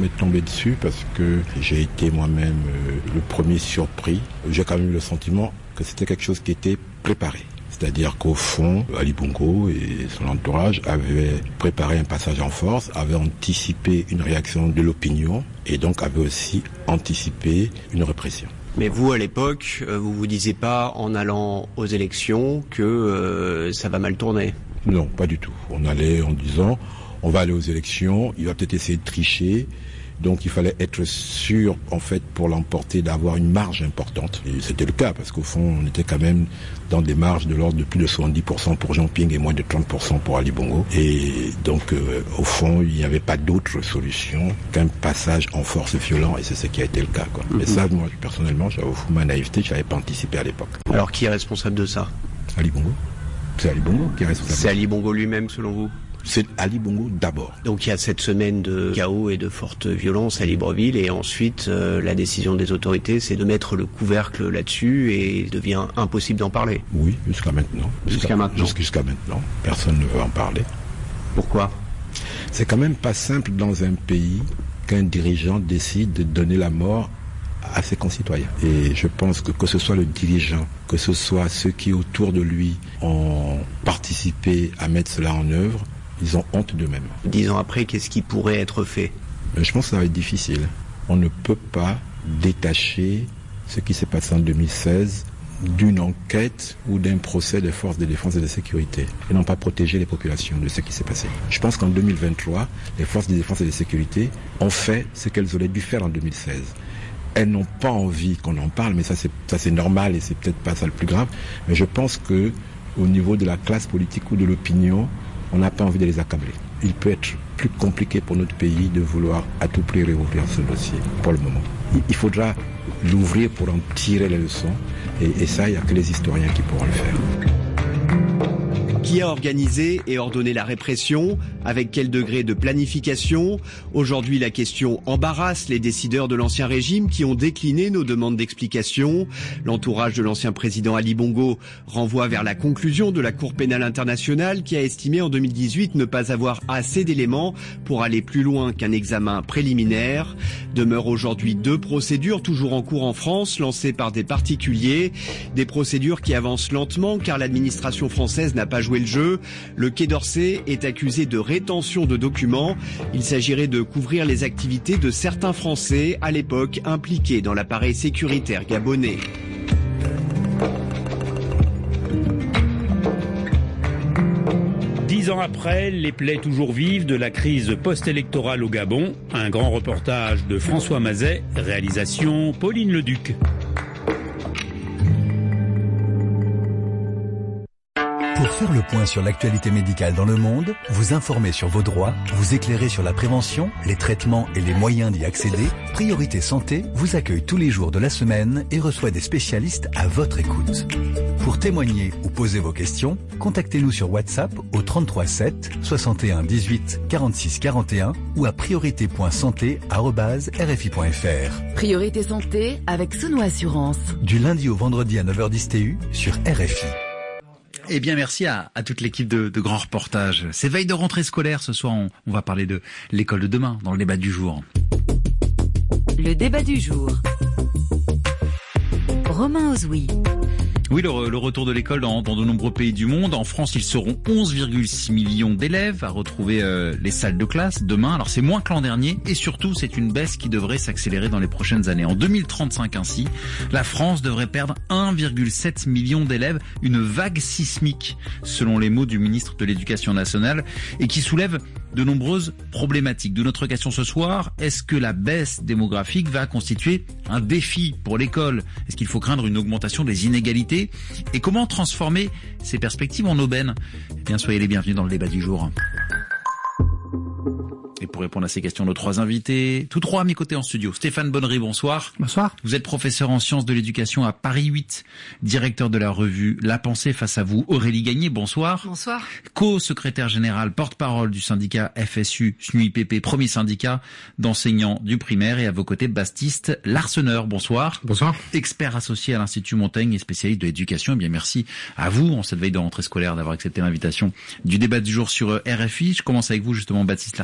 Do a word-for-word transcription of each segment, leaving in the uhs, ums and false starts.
m'est tombé dessus parce que j'ai été moi-même euh, le premier surpris. J'ai quand même eu le sentiment que c'était quelque chose qui était préparé. C'est-à-dire qu'au fond, Ali Bongo et son entourage avaient préparé un passage en force, avaient anticipé une réaction de l'opinion et donc avaient aussi anticipé une répression. Mais vous, à l'époque, vous vous disiez pas en allant aux élections que euh, ça va mal tourner? Non, pas du tout. On allait en disant, on va aller aux élections, il va peut-être essayer de tricher. Donc il fallait être sûr, en fait, pour l'emporter, d'avoir une marge importante. Et c'était le cas, parce qu'au fond, on était quand même dans des marges de l'ordre de plus de soixante-dix pour cent pour Jean Ping et moins de trente pour cent pour Ali Bongo. Et donc, euh, au fond, il n'y avait pas d'autre solution qu'un passage en force violent, et c'est ce qui a été le cas, quoi. Mm-hmm. Et ça, moi, personnellement, j'avoue ma naïveté, je n'avais pas anticipé à l'époque. Alors, qui est responsable de ça? Ali Bongo. C'est Ali Bongo qui est responsable. C'est Ali Bongo lui-même, selon vous? C'est Ali Bongo d'abord. Donc il y a cette semaine de chaos et de forte violence à Libreville et ensuite euh, la décision des autorités c'est de mettre le couvercle là-dessus et il devient impossible d'en parler. Oui, jusqu'à maintenant. Jusqu'à, jusqu'à maintenant. Jusqu'à maintenant. Personne ne veut en parler. Pourquoi? C'est quand même pas simple dans un pays qu'un dirigeant décide de donner la mort à ses concitoyens. Et je pense que que ce soit le dirigeant, que ce soit ceux qui autour de lui ont participé à mettre cela en œuvre, ils ont honte d'eux-mêmes. Dix ans après, qu'est-ce qui pourrait être fait? Je pense que ça va être difficile. On ne peut pas détacher ce qui s'est passé en deux mille seize d'une enquête ou d'un procès des forces de défense et de sécurité et non pas protéger les populations de ce qui s'est passé. Je pense qu'en deux mille vingt-trois, les forces de défense et de sécurité ont fait ce qu'elles auraient dû faire en deux mille seize. Elles n'ont pas envie qu'on en parle, mais ça c'est, ça c'est normal et c'est peut-être pas ça le plus grave. Mais je pense que au niveau de la classe politique ou de l'opinion, on n'a pas envie de les accabler. Il peut être plus compliqué pour notre pays de vouloir à tout prix réouvrir ce dossier pour le moment. Il faudra l'ouvrir pour en tirer les leçons et, et ça, il n'y a que les historiens qui pourront le faire. Qui a organisé et ordonné la répression? Avec quel degré de planification? Aujourd'hui, la question embarrasse les décideurs de l'ancien régime qui ont décliné nos demandes d'explication. L'entourage de l'ancien président Ali Bongo renvoie vers la conclusion de la Cour pénale internationale qui a estimé en deux mille dix-huit ne pas avoir assez d'éléments pour aller plus loin qu'un examen préliminaire. Demeurent aujourd'hui deux procédures toujours en cours en France, lancées par des particuliers. Des procédures qui avancent lentement car l'administration française n'a pas joué le jeu. Le Quai d'Orsay est accusé de rétention de documents. Il s'agirait de couvrir les activités de certains Français à l'époque impliqués dans l'appareil sécuritaire gabonais. Dix ans après, les plaies toujours vives de la crise post-électorale au Gabon. Un grand reportage de François Mazet, réalisation Pauline Leduc. Pour faire le point sur l'actualité médicale dans le monde, vous informer sur vos droits, vous éclairer sur la prévention, les traitements et les moyens d'y accéder, Priorité Santé vous accueille tous les jours de la semaine et reçoit des spécialistes à votre écoute. Pour témoigner ou poser vos questions, contactez-nous sur WhatsApp au trente-trois sept soixante et un dix-huit quarante-six quarante et un ou à priorité point santé arobase r f i point f r. Priorité Santé avec Sono Assurance. Du lundi au vendredi à neuf heures dix T U sur R F I. Eh bien, merci à, à toute l'équipe de, de Grands Reportages. C'est veille de rentrée scolaire. Ce soir, on, on va parler de l'école de demain dans le débat du jour. Le débat du jour. Romain Ozoui. Oui, le, le retour de l'école dans, dans de nombreux pays du monde. En France, ils seront onze virgule six millions d'élèves à retrouver euh, les salles de classe demain. Alors, c'est moins que l'an dernier et surtout, c'est une baisse qui devrait s'accélérer dans les prochaines années. En deux mille trente-cinq ainsi, la France devrait perdre un virgule sept million d'élèves, une vague sismique, selon les mots du ministre de l'Éducation nationale, et qui soulève de nombreuses problématiques. De notre question ce soir, est-ce que la baisse démographique va constituer un défi pour l'école? Est-ce qu'il faut craindre une augmentation des inégalités? Et comment transformer ces perspectives en aubaine? Eh bien, soyez les bienvenus dans le débat du jour. Et pour répondre à ces questions, nos trois invités, tous trois à mes côtés en studio. Stéphane Bonnery, bonsoir. Bonsoir. Vous êtes professeur en sciences de l'éducation à Paris huit, directeur de la revue La Pensée face à vous. Aurélie Gagné, bonsoir. Bonsoir. Co-secrétaire général, porte-parole du syndicat F S U S N U I P P, premier syndicat d'enseignants du primaire. Et à vos côtés, Baptiste Larseneur, bonsoir. Bonsoir. Expert associé à l'Institut Montaigne et spécialiste de l'éducation. Eh bien, merci à vous, en cette veille de rentrée scolaire, d'avoir accepté l'invitation du débat du jour sur R F I. Je commence avec vous, justement, Baptiste Larseneur.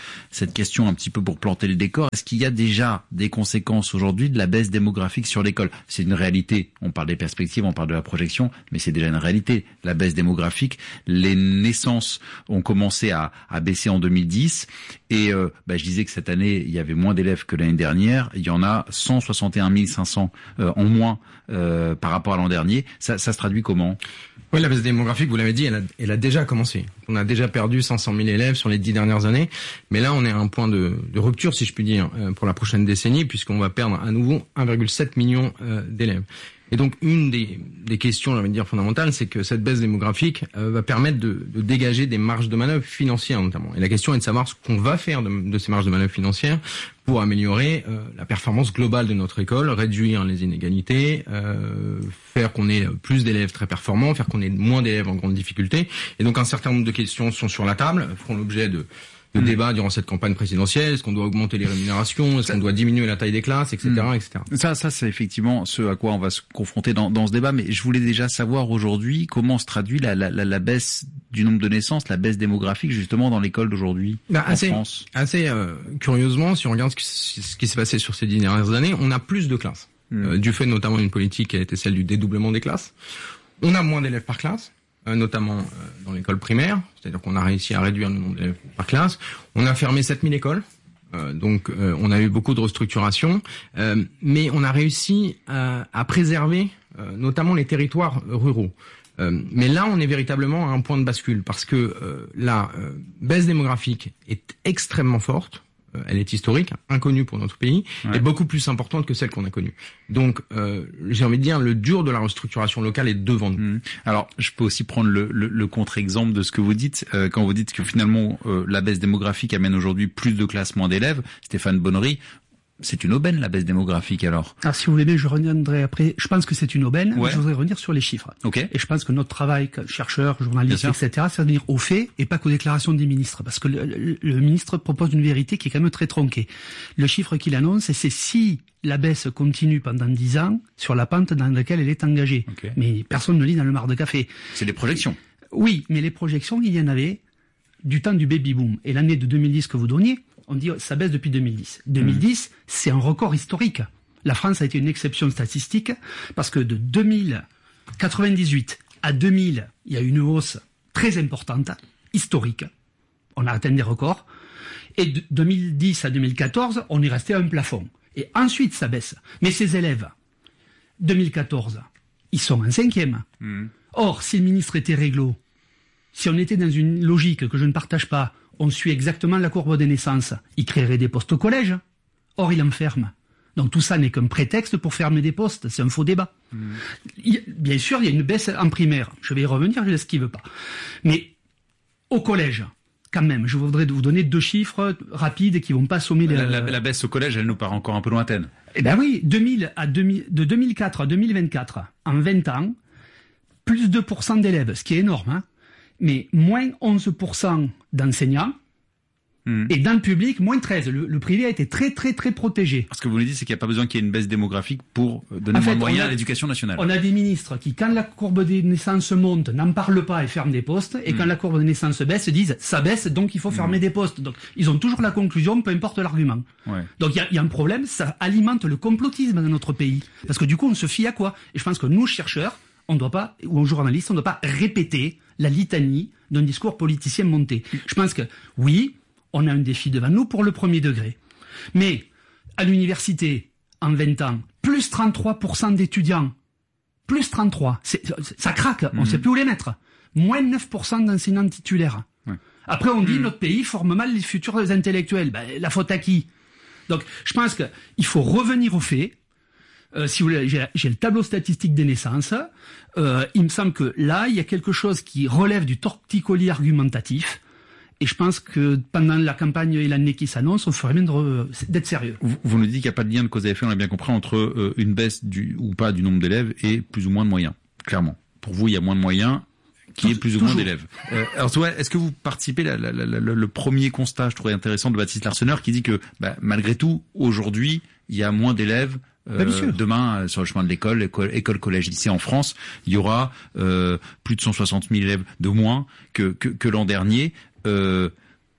cette question un petit peu pour planter le décor. Est-ce qu'il y a déjà des conséquences aujourd'hui de la baisse démographique sur l'école? C'est une réalité. On parle des perspectives, on parle de la projection, mais c'est déjà une réalité. La baisse démographique, les naissances ont commencé à, à baisser en deux mille dix et euh, bah, je disais que cette année, il y avait moins d'élèves que l'année dernière. Il y en a cent soixante et un mille cinq cents euh, en moins euh, par rapport à l'an dernier. Ça, ça se traduit comment? Oui, la baisse démographique, vous l'avez dit, elle a, elle a déjà commencé. On a déjà perdu cinq cent mille élèves sur les dix dernières années. Mais là, on est à un point de, de rupture, si je puis dire, pour la prochaine décennie, puisqu'on va perdre à nouveau un virgule sept million euh, d'élèves. Et donc, une des, des questions, j'ai envie de dire, fondamentales, c'est que cette baisse démographique euh, va permettre de, de dégager des marges de manœuvre financières, notamment. Et la question est de savoir ce qu'on va faire de, de ces marges de manœuvre financières pour améliorer euh, la performance globale de notre école, réduire les inégalités, euh, faire qu'on ait plus d'élèves très performants, faire qu'on ait moins d'élèves en grande difficulté. Et donc, un certain nombre de questions sont sur la table, feront l'objet de de mmh. débat durant cette campagne présidentielle. Est-ce qu'on doit augmenter les rémunérations? Est-ce qu'on doit diminuer la taille des classes, et cetera, mmh. et cetera. Ça, ça, c'est effectivement ce à quoi on va se confronter dans, dans ce débat. Mais je voulais déjà savoir aujourd'hui comment se traduit la, la, la, la baisse du nombre de naissances, la baisse démographique justement dans l'école d'aujourd'hui bah, en assez, France. Assez euh, curieusement, si on regarde ce qui, ce qui s'est passé sur ces dix dernières années, on a plus de classes, mmh. euh, du fait notamment d'une politique qui a été celle du dédoublement des classes. On a moins d'élèves par classe. Euh, notamment euh, dans l'école primaire, c'est-à-dire qu'on a réussi à réduire le nombre d'élèves par classe. On a fermé sept mille écoles, euh, donc euh, on a eu beaucoup de restructuration, euh, mais on a réussi à, à préserver euh, notamment les territoires ruraux. Euh, mais là, on est véritablement à un point de bascule, parce que euh, la euh, baisse démographique est extrêmement forte. Elle est historique, inconnue pour notre pays, ouais. et beaucoup plus importante que celle qu'on a connue. Donc, euh, j'ai envie de dire, le dur de la restructuration locale est devant nous. Mmh. Alors, je peux aussi prendre le, le, le contre-exemple de ce que vous dites, euh, quand vous dites que finalement, euh, la baisse démographique amène aujourd'hui plus de classes, moins d'élèves. Stéphane Bonnery, c'est une aubaine, la baisse démographique, alors? Alors, si vous voulez bien, je reviendrai après. Je pense que c'est une aubaine, ouais. mais je voudrais revenir sur les chiffres. Okay. Et je pense que notre travail, chercheurs, journalistes, et cetera, c'est de venir aux faits et pas qu'aux déclarations des ministres. Parce que le, le, le ministre propose une vérité qui est quand même très tronquée. Le chiffre qu'il annonce, c'est si la baisse continue pendant dix ans sur la pente dans laquelle elle est engagée. Okay. Mais personne ne lit dans le mar de café. C'est des projections. Oui, mais les projections, il y en avait du temps du baby-boom. Et l'année de deux mille dix que vous donniez, on dit ça baisse depuis deux mille dix. deux mille dix, mmh. c'est un record historique. La France a été une exception statistique parce que de deux mille quatre-vingt-dix-huit à deux mille, il y a eu une hausse très importante, historique. On a atteint des records. Et de deux mille dix à deux mille quatorze, on est resté à un plafond. Et ensuite, ça baisse. Mais ces élèves, deux mille quatorze, ils sont en cinquième. Mmh. Or, si le ministre était réglo, si on était dans une logique que je ne partage pas, on suit exactement la courbe des naissances, il créerait des postes au collège. Or, il en ferme. Donc tout ça n'est qu'un prétexte pour fermer des postes. C'est un faux débat. Mmh. Il, bien sûr, il y a une baisse en primaire. Je vais y revenir, je l'esquive pas. Mais au collège, quand même, je voudrais vous donner deux chiffres rapides qui vont pas sommer les... La, la, la baisse au collège, elle nous paraît encore un peu lointaine. Eh ben oui, deux mille à deux mille, de deux mille quatre à deux mille vingt-quatre, en vingt ans, plus deux pour cent d'élèves, ce qui est énorme, hein. Mais moins onze pour cent d'enseignants, mmh. et dans le public, moins treize. Le, le privé a été très, très, très protégé. Ce que vous nous dites, c'est qu'il n'y a pas besoin qu'il y ait une baisse démographique pour donner en moins fait, de moyens a, à l'éducation nationale. On a des ministres qui, quand la courbe des naissances monte, n'en parlent pas et ferment des postes, et mmh. quand la courbe des naissances baisse, disent ça baisse, donc il faut fermer mmh. des postes. Donc ils ont toujours la conclusion, peu importe l'argument. Ouais. Donc il y a, y a un problème, ça alimente le complotisme dans notre pays. Parce que du coup, on se fie à quoi? Et je pense que nous, chercheurs, on ne doit pas, ou aux journalistes, on ne doit pas répéter la litanie d'un discours politicien monté. Je pense que, oui, on a un défi devant nous pour le premier degré. Mais, à l'université, en vingt ans, plus trente-trois pour cent d'étudiants, plus trente-trois, c'est, ça craque, on ne mmh. sait plus où les mettre. Moins neuf pour cent d'enseignants titulaires. Ouais. Après, on dit, mmh. notre pays forme mal les futurs intellectuels. Ben, la faute à qui? Donc, je pense qu'il faut revenir aux faits. Euh, si vous voulez, j'ai, j'ai le tableau statistique des naissances. Euh, il me semble que là, il y a quelque chose qui relève du torticolis argumentatif. Et je pense que pendant la campagne et l'année qui s'annonce, on ferait bien de, d'être sérieux. Vous, vous nous dites qu'il n'y a pas de lien de cause à effet, on l'a bien compris, entre euh, une baisse du ou pas du nombre d'élèves et plus ou moins de moyens. Clairement. Pour vous, il y a moins de moyens qui est plus ou moins d'élèves. Euh, alors, ouais, est-ce que vous participez à la, la, la, la, le premier constat, je trouvais intéressant, de Baptiste Larsonneur, qui dit que bah, malgré tout, aujourd'hui, il y a moins d'élèves. Euh, demain, sur le chemin de l'école, école, école, collège, lycée en France, il y aura euh, plus de cent soixante mille élèves de moins que, que, que l'an dernier. Euh,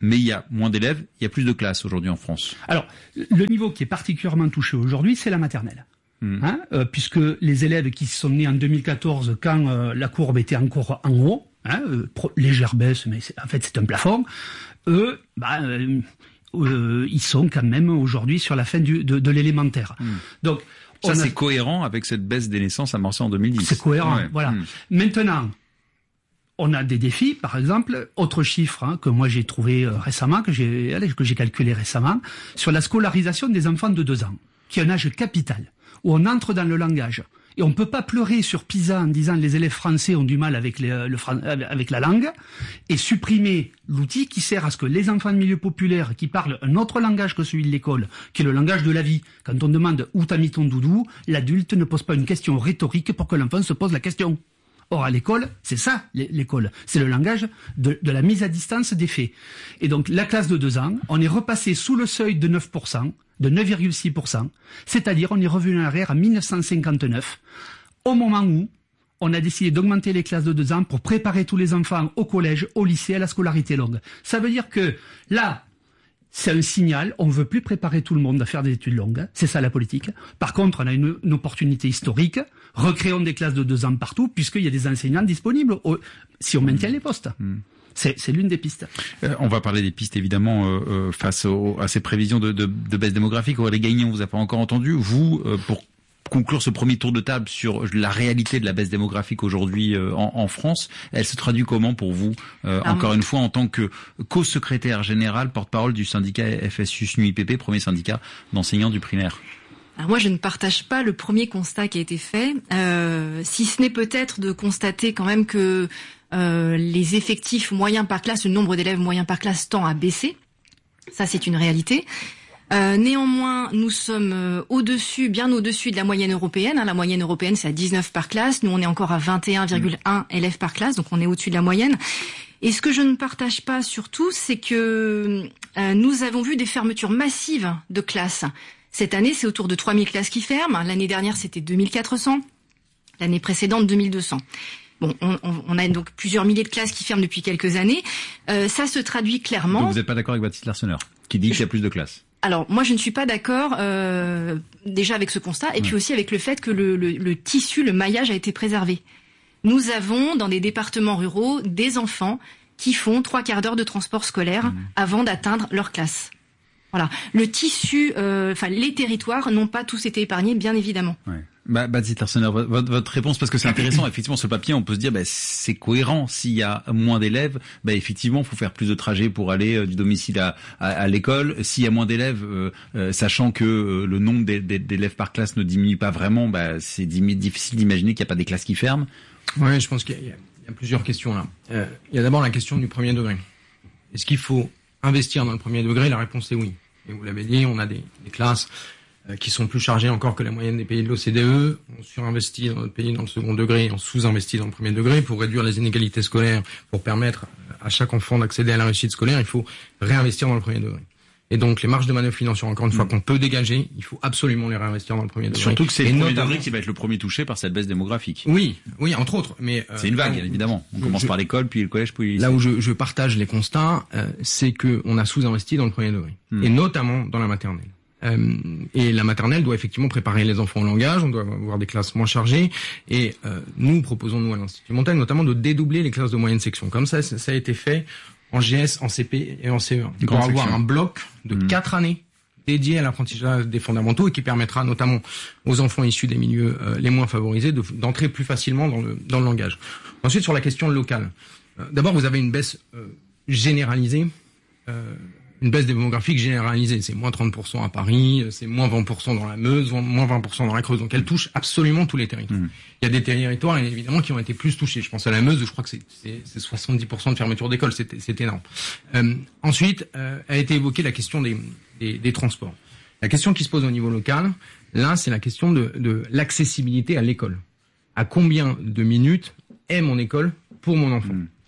mais il y a moins d'élèves, il y a plus de classes aujourd'hui en France. Alors, le niveau qui est particulièrement touché aujourd'hui, c'est la maternelle. Mmh. Hein, euh, puisque les élèves qui sont nés en deux mille quatorze, quand euh, la courbe était encore en haut, hein, euh, pro- légère baisse, mais c'est, en fait c'est un plafond, eux, bah, euh, euh, ils sont quand même aujourd'hui sur la fin du, de, de l'élémentaire. Mmh. Donc, ça a... c'est cohérent avec cette baisse des naissances amorcée en deux mille dix. C'est cohérent, ouais. voilà. Mmh. Maintenant, on a des défis, par exemple, autre chiffre hein, que moi j'ai trouvé euh, récemment, que j'ai, allez, que j'ai calculé récemment, sur la scolarisation des enfants de deux ans, qui est un âge capital, où on entre dans le langage. Et on ne peut pas pleurer sur PISA en disant les élèves français ont du mal avec, les, le, avec la langue, et supprimer l'outil qui sert à ce que les enfants de milieu populaire qui parlent un autre langage que celui de l'école, qui est le langage de la vie, quand on demande où t'as mis ton doudou, l'adulte ne pose pas une question rhétorique pour que l'enfant se pose la question. Or, à l'école, c'est ça, l'école. C'est le langage de, de la mise à distance des faits. Et donc, la classe de deux ans, on est repassé sous le seuil de neuf pour cent, de neuf virgule six pour cent. C'est-à-dire, on est revenu en arrière à mille neuf cent cinquante-neuf, au moment où on a décidé d'augmenter les classes de deux ans pour préparer tous les enfants au collège, au lycée, à la scolarité longue. Ça veut dire que, là, c'est un signal, on ne veut plus préparer tout le monde à faire des études longues, c'est ça la politique. Par contre, on a une, une opportunité historique, recréons des classes de deux ans partout, puisqu'il y a des enseignants disponibles, au, si on maintient les postes. Mmh. C'est, c'est l'une des pistes. Euh, on va parler des pistes, évidemment, euh, euh, face au, à ces prévisions de, de, de baisse démographique. Aurélie Gagnon, on vous a pas encore entendu. Vous, euh, pour conclure ce premier tour de table sur la réalité de la baisse démographique aujourd'hui euh, en, en France, elle se traduit comment pour vous, euh, ah, encore moi. une fois, en tant que co-secrétaire général, porte-parole du syndicat F S U S N U I P P, premier syndicat d'enseignants du primaire? Alors moi, je ne partage pas le premier constat qui a été fait, euh, si ce n'est peut-être de constater quand même que euh, les effectifs moyens par classe, le nombre d'élèves moyens par classe tend à baisser. Ça, c'est une réalité. Euh, néanmoins, nous sommes euh, au-dessus, bien au-dessus de la moyenne européenne. Hein. La moyenne européenne, c'est à dix-neuf par classe. Nous, on est encore à vingt et un virgule un mmh. élèves par classe, donc on est au-dessus de la moyenne. Et ce que je ne partage pas surtout, c'est que euh, nous avons vu des fermetures massives de classes. Cette année, c'est autour de trois mille classes qui ferment. L'année dernière, c'était deux mille quatre cents. L'année précédente, deux mille deux cents. Bon, on, on a donc plusieurs milliers de classes qui ferment depuis quelques années. Euh, ça se traduit clairement... Donc vous n'êtes pas d'accord avec Baptiste Larsonneur, qui dit qu'il y a plus de classes? Alors, moi, je ne suis pas d'accord euh, déjà avec ce constat, et ouais. puis aussi avec le fait que le, le, le tissu, le maillage a été préservé. Nous avons, dans des départements ruraux, des enfants qui font trois quarts d'heure de transport scolaire mmh. avant d'atteindre leur classe. Voilà, le tissu, enfin euh, les territoires n'ont pas tous été épargnés, bien évidemment. Ouais. Bah, Baptiste Larsonneur, votre, votre réponse, parce que c'est intéressant, effectivement, sur le papier, on peut se dire, bah, c'est cohérent. S'il y a moins d'élèves, bah, effectivement, il faut faire plus de trajets pour aller euh, du domicile à, à, à l'école. S'il y a moins d'élèves, euh, euh, sachant que euh, le nombre d'élèves par classe ne diminue pas vraiment, bah, c'est difficile d'imaginer qu'il n'y a pas des classes qui ferment. Oui, je pense qu'il y, y, y a plusieurs questions là. Euh, il y a d'abord la question du premier degré. Est-ce qu'il faut investir dans le premier degré? La réponse est oui. Et vous l'avez dit, on a des, des classes euh, qui sont plus chargées encore que la moyenne des pays de l'O C D E. On surinvestit dans notre pays dans le second degré, on sous-investit dans le premier degré pour réduire les inégalités scolaires, pour permettre à chaque enfant d'accéder à la réussite scolaire. Il faut réinvestir dans le premier degré. Et donc les marges de manœuvre financières, encore une fois, mmh. qu'on peut dégager, il faut absolument les réinvestir dans le premier degré. Surtout que c'est et le premier notamment... degré qui va être le premier touché par cette baisse démographique. Oui, oui, entre autres. Mais euh, c'est une vague, évidemment. On commence je, par l'école, puis le collège, puis le lycée. Là où je, je partage les constats, euh, c'est que on a sous-investi dans le premier degré, mmh. et notamment dans la maternelle. Euh, et la maternelle doit effectivement préparer les enfants au langage, on doit avoir des classes moins chargées, et euh, nous proposons, nous, à l'Institut Montaigne, notamment de dédoubler les classes de moyenne section. Comme ça, ça a été fait en G S, en C P et en C E un. Pour avoir section. Un bloc de mmh. quatre années dédié à l'apprentissage des fondamentaux et qui permettra notamment aux enfants issus des milieux euh, les moins favorisés de, d'entrer plus facilement dans le, dans le langage. Ensuite, sur la question locale. Euh, d'abord, vous avez une baisse euh, généralisée, euh, une baisse démographique généralisée. C'est moins trente pour cent à Paris, c'est moins vingt pour cent dans la Meuse, moins vingt pour cent dans la Creuse. Donc elle touche absolument tous les territoires. Mmh. Il y a des territoires, évidemment, qui ont été plus touchés. Je pense à la Meuse, où je crois que c'est, c'est, c'est soixante-dix pour cent de fermeture d'école. C'est, c'est énorme. Euh, ensuite, euh, a été évoquée la question des, des, des transports. La question qui se pose au niveau local, là, c'est la question de, de l'accessibilité à l'école. À combien de minutes est mon école pour mon enfant ? Mmh.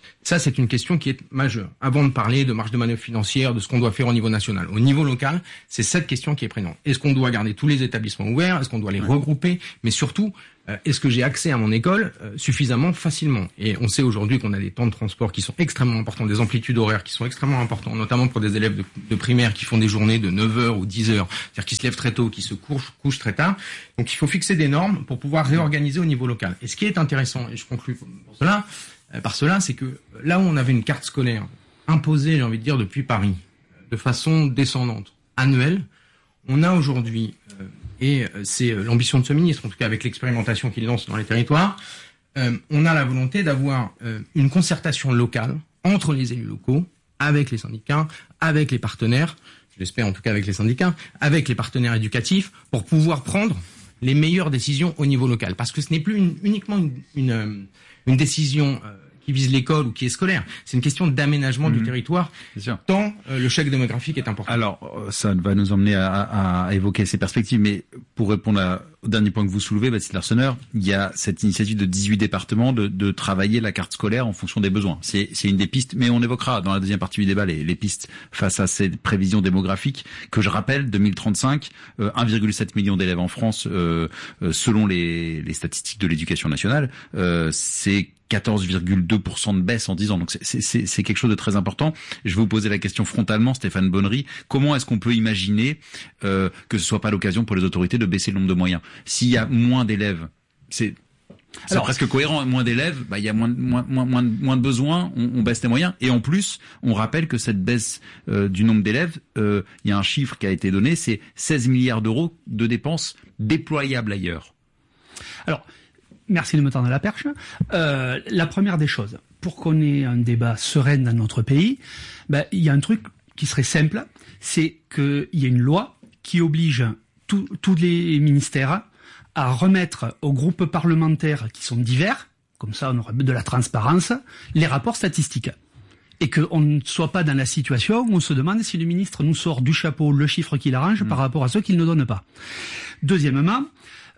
Ça, c'est une question qui est majeure. Avant de parler de marge de manœuvre financière, de ce qu'on doit faire au niveau national, au niveau local, c'est cette question qui est prégnante. Est-ce qu'on doit garder tous les établissements ouverts? Est-ce qu'on doit les ouais. regrouper? Mais surtout, euh, est-ce que j'ai accès à mon école euh, suffisamment facilement? Et on sait aujourd'hui qu'on a des temps de transport qui sont extrêmement importants, des amplitudes horaires qui sont extrêmement importantes, notamment pour des élèves de, de primaire qui font des journées de neuf heures ou dix heures, c'est-à-dire qui se lèvent très tôt, qui se couchent, couchent très tard. Donc il faut fixer des normes pour pouvoir réorganiser au niveau local. Et ce qui est intéressant, et je conclus pour cela, par cela, c'est que là où on avait une carte scolaire imposée, j'ai envie de dire, depuis Paris, de façon descendante, annuelle, on a aujourd'hui, euh, et c'est l'ambition de ce ministre, en tout cas avec l'expérimentation qu'il lance dans les territoires, euh, on a la volonté d'avoir euh, une concertation locale entre les élus locaux, avec les syndicats, avec les partenaires, je l'espère en tout cas avec les syndicats, avec les partenaires éducatifs, pour pouvoir prendre les meilleures décisions au niveau local. Parce que ce n'est plus une, uniquement une, une, une décision euh, qui vise l'école ou qui est scolaire. C'est une question d'aménagement mmh. du territoire, tant euh, le choc démographique est important. Alors, ça va nous emmener à, à, à évoquer ces perspectives, mais pour répondre à, au dernier point que vous soulevez, Baptiste Larsonneur, il y a cette initiative de dix-huit départements de, de travailler la carte scolaire en fonction des besoins. C'est, c'est une des pistes, mais on évoquera dans la deuxième partie du débat les, les pistes face à ces prévisions démographiques que je rappelle, deux mille trente-cinq, euh, un virgule sept million d'élèves en France, euh, euh, selon les, les statistiques de l'éducation nationale, euh, c'est quatorze virgule deux pour cent de baisse en dix ans. Donc c'est, c'est, c'est quelque chose de très important. Je vais vous poser la question frontalement, Stéphane Bonnery. Comment est-ce qu'on peut imaginer euh, que ce soit pas l'occasion pour les autorités de baisser le nombre de moyens? S'il y a moins d'élèves, c'est, c'est Alors, presque cohérent. Moins d'élèves, bah, il y a moins, moins, moins, moins, moins de besoins, on, on baisse les moyens. Et en plus, on rappelle que cette baisse euh, du nombre d'élèves, euh, il y a un chiffre qui a été donné, c'est seize milliards d'euros de dépenses déployables ailleurs. Alors, merci de me tendre la perche. Euh, la première des choses, pour qu'on ait un débat serein dans notre pays, ben, il y a un truc qui serait simple, c'est qu'il y a une loi qui oblige tout, tous les ministères à remettre aux groupes parlementaires qui sont divers, comme ça on aura de la transparence, les rapports statistiques. Et qu'on ne soit pas dans la situation où on se demande si le ministre nous sort du chapeau le chiffre qu'il arrange mmh. par rapport à ceux qu'il ne donne pas. Deuxièmement,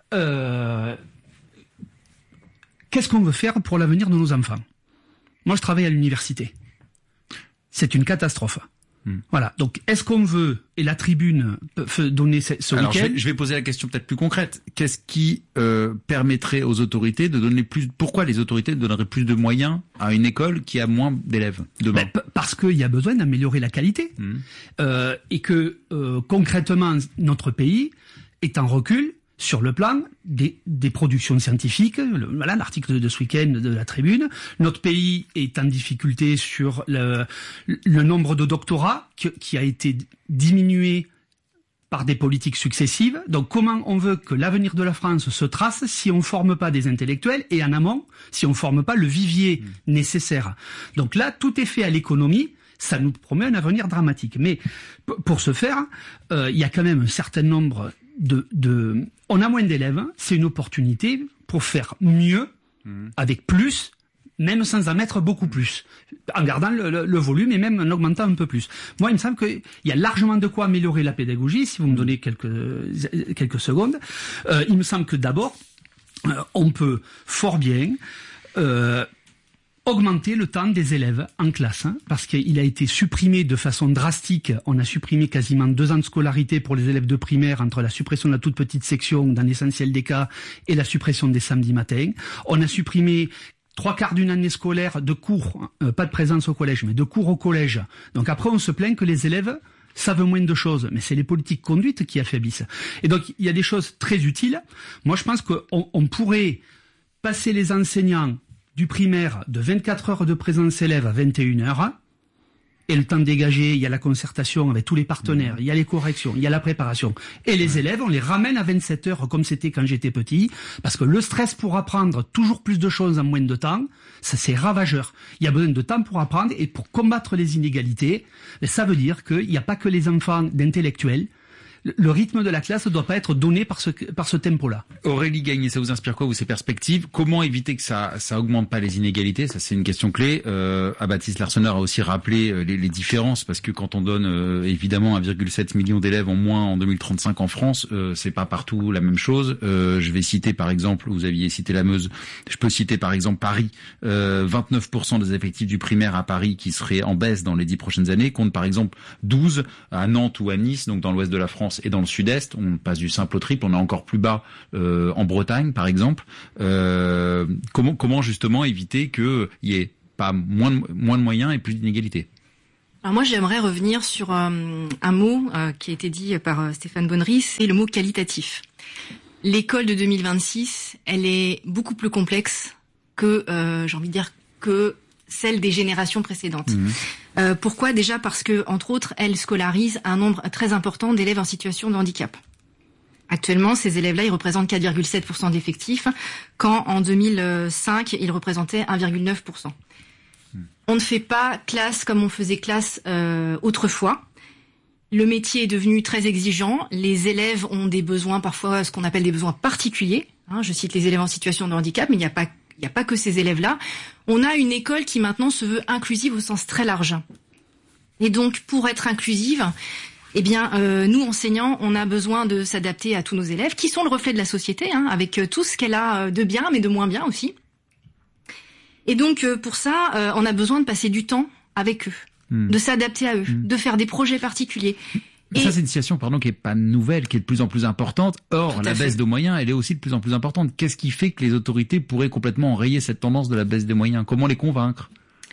euh, qu'est-ce qu'on veut faire pour l'avenir de nos enfants? Moi, je travaille à l'université. C'est une catastrophe. Hmm. Voilà. Donc, est-ce qu'on veut, et la tribune peut donner ce, ce Alors, week-end... je vais, je vais poser la question peut-être plus concrète. Qu'est-ce qui euh, permettrait aux autorités de donner plus... Pourquoi les autorités donneraient plus de moyens à une école qui a moins d'élèves demain? Ben, parce qu'il y a besoin d'améliorer la qualité. Hmm. Euh, et que, euh, concrètement, notre pays est en recul sur le plan des, des productions scientifiques. Le, voilà l'article de, de ce week-end de la Tribune. Notre pays est en difficulté sur le, le nombre de doctorats qui, qui a été diminué par des politiques successives. Donc comment on veut que l'avenir de la France se trace si on ne forme pas des intellectuels et en amont, si on ne forme pas le vivier mmh. nécessaire. Donc là, tout est fait à l'économie. Ça nous promet un avenir dramatique. Mais p- pour ce faire, euh, il y a quand même un certain nombre de... de on a moins d'élèves, c'est une opportunité pour faire mieux, mmh. avec plus, même sans en mettre beaucoup plus, en gardant le, le, le volume et même en augmentant un peu plus. Moi, il me semble qu'il y a largement de quoi améliorer la pédagogie, si vous me donnez quelques, quelques secondes. Euh, il me semble que d'abord, euh, on peut fort bien... Euh, augmenter le temps des élèves en classe, hein, parce qu'il a été supprimé de façon drastique. On a supprimé quasiment deux ans de scolarité pour les élèves de primaire entre la suppression de la toute petite section dans l'essentiel des cas et la suppression des samedis matins. On a supprimé trois quarts d'une année scolaire de cours, euh, pas de présence au collège, mais de cours au collège. Donc après, on se plaint que les élèves savent moins de choses, mais c'est les politiques conduites qui affaiblissent. Et donc, il y a des choses très utiles. Moi, je pense qu'on on pourrait passer les enseignants du primaire de vingt-quatre heures de présence élève à vingt et une heures, et le temps dégagé, il y a la concertation avec tous les partenaires, il y a les corrections, il y a la préparation. Et les élèves, on les ramène à vingt-sept heures comme c'était quand j'étais petit, parce que le stress pour apprendre toujours plus de choses en moins de temps, ça c'est ravageur. Il y a besoin de temps pour apprendre et pour combattre les inégalités. Mais ça veut dire qu'il n'y a pas que les enfants d'intellectuels. le rythme de la classe ne doit pas être donné par ce, par ce tempo-là. Aurélie Gagné, ça vous inspire quoi, vous, ces perspectives? Comment éviter que ça, ça augmente pas les inégalités? Ça, c'est une question clé. Euh, à Baptiste Larsonneur a aussi rappelé euh, les, les différences, parce que quand on donne euh, évidemment un virgule sept million d'élèves en moins en deux mille trente-cinq en France, euh, c'est pas partout la même chose. Euh, je vais citer par exemple, vous aviez cité la Meuse, je peux citer par exemple Paris, euh, vingt-neuf pour cent des effectifs du primaire à Paris qui seraient en baisse dans les dix prochaines années, contre par exemple douze à Nantes ou à Nice, donc dans l'ouest de la France et dans le sud-est. On passe du simple au triple, on est encore plus bas euh, en Bretagne par exemple. Euh, comment, comment justement éviter qu'il y ait pas moins de, moins de moyens et plus d'inégalités? Alors moi, j'aimerais revenir sur euh, un mot euh, qui a été dit par euh, Stéphane Bonnery, c'est le mot qualitatif. L'école de deux mille vingt-six, elle est beaucoup plus complexe que, euh, j'ai envie de dire, que celle des générations précédentes. Mmh. Euh, pourquoi? Déjà parce que, entre autres, elle scolarise un nombre très important d'élèves en situation de handicap. Actuellement, ces élèves-là, ils représentent quatre virgule sept pour cent d'effectifs, quand en deux mille cinq, ils représentaient un virgule neuf pour cent. Mmh. On ne fait pas classe comme on faisait classe euh, autrefois. Le métier est devenu très exigeant. Les élèves ont des besoins, parfois ce qu'on appelle des besoins particuliers. Hein, je cite les élèves en situation de handicap, mais il n'y a pas Il n'y a pas que ces élèves-là. On a une école qui maintenant se veut inclusive au sens très large. Et donc, pour être inclusive, eh bien, euh, nous, enseignants, on a besoin de s'adapter à tous nos élèves, qui sont le reflet de la société, hein, avec tout ce qu'elle a de bien, mais de moins bien aussi. Et donc, euh, pour ça, euh, on a besoin de passer du temps avec eux, mmh. de s'adapter à eux, mmh. de faire des projets particuliers. Mais et ça, c'est une situation, pardon, qui est pas nouvelle, qui est de plus en plus importante. Or, la baisse de moyens, elle est aussi de plus en plus importante. Qu'est-ce qui fait que les autorités pourraient complètement enrayer cette tendance de la baisse des moyens? Comment les convaincre?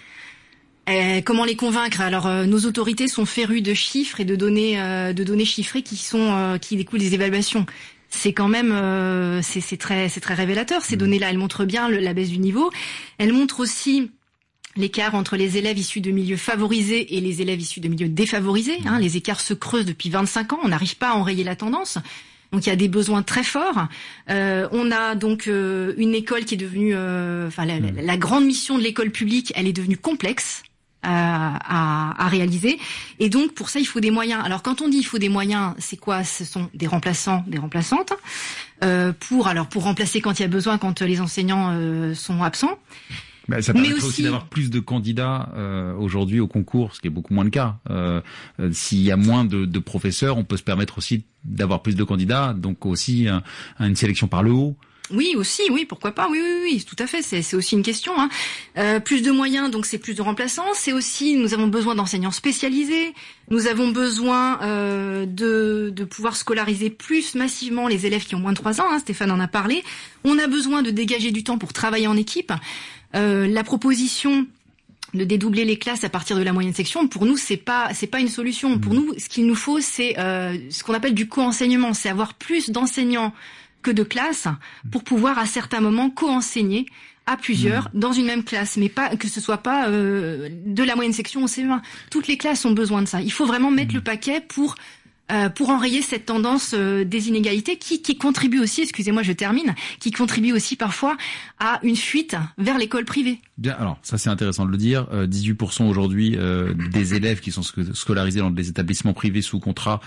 Euh, comment les convaincre? Alors, euh, nos autorités sont férues de chiffres et de données, euh, de données chiffrées qui sont, euh, qui découlent des évaluations. C'est quand même, euh, c'est, c'est très, c'est très révélateur. Ces mmh. données-là, elles montrent bien le, la baisse du niveau. Elles montrent aussi l'écart entre les élèves issus de milieux favorisés et les élèves issus de milieux défavorisés. Hein, les écarts se creusent depuis vingt-cinq ans. On n'arrive pas à enrayer la tendance. Donc il y a des besoins très forts. Euh, on a donc euh, une école qui est devenue, euh, enfin la, la, la grande mission de l'école publique, elle est devenue complexe à, à, à réaliser. Et donc pour ça il faut des moyens. Alors quand on dit il faut des moyens, c'est quoi? Ce sont des remplaçants, des remplaçantes euh, pour alors pour remplacer quand il y a besoin, quand les enseignants euh, sont absents. Ben, ça permettrait aussi, aussi d'avoir plus de candidats euh, aujourd'hui au concours, ce qui est beaucoup moins le cas. Euh, euh, s'il y a moins de, de professeurs, on peut se permettre aussi d'avoir plus de candidats, donc aussi un, une sélection par le haut. Oui, aussi, oui, pourquoi pas, oui, oui, oui, tout à fait, c'est, c'est aussi une question. Hein. Euh, plus de moyens, donc c'est plus de remplaçants. C'est aussi, nous avons besoin d'enseignants spécialisés. Nous avons besoin euh, de, de pouvoir scolariser plus massivement les élèves qui ont moins de trois ans. Hein, Stéphane en a parlé. On a besoin de dégager du temps pour travailler en équipe. Euh, la proposition de dédoubler les classes à partir de la moyenne section, pour nous, c'est pas, c'est pas une solution. Pour nous, ce qu'il nous faut, c'est euh, ce qu'on appelle du co-enseignement, c'est avoir plus d'enseignants que de classes pour pouvoir à certains moments co-enseigner à plusieurs mmh. dans une même classe, mais pas que ce soit pas euh, de la moyenne section au C E un. Toutes les classes ont besoin de ça. Il faut vraiment mettre mmh. le paquet pour euh, pour enrayer cette tendance euh, des inégalités qui qui contribue aussi, excusez-moi, je termine, qui contribue aussi parfois à une fuite vers l'école privée. Bien, alors ça c'est intéressant de le dire. Euh, dix-huit pour cent aujourd'hui euh, des élèves qui sont scolarisés dans des établissements privés sous contrat,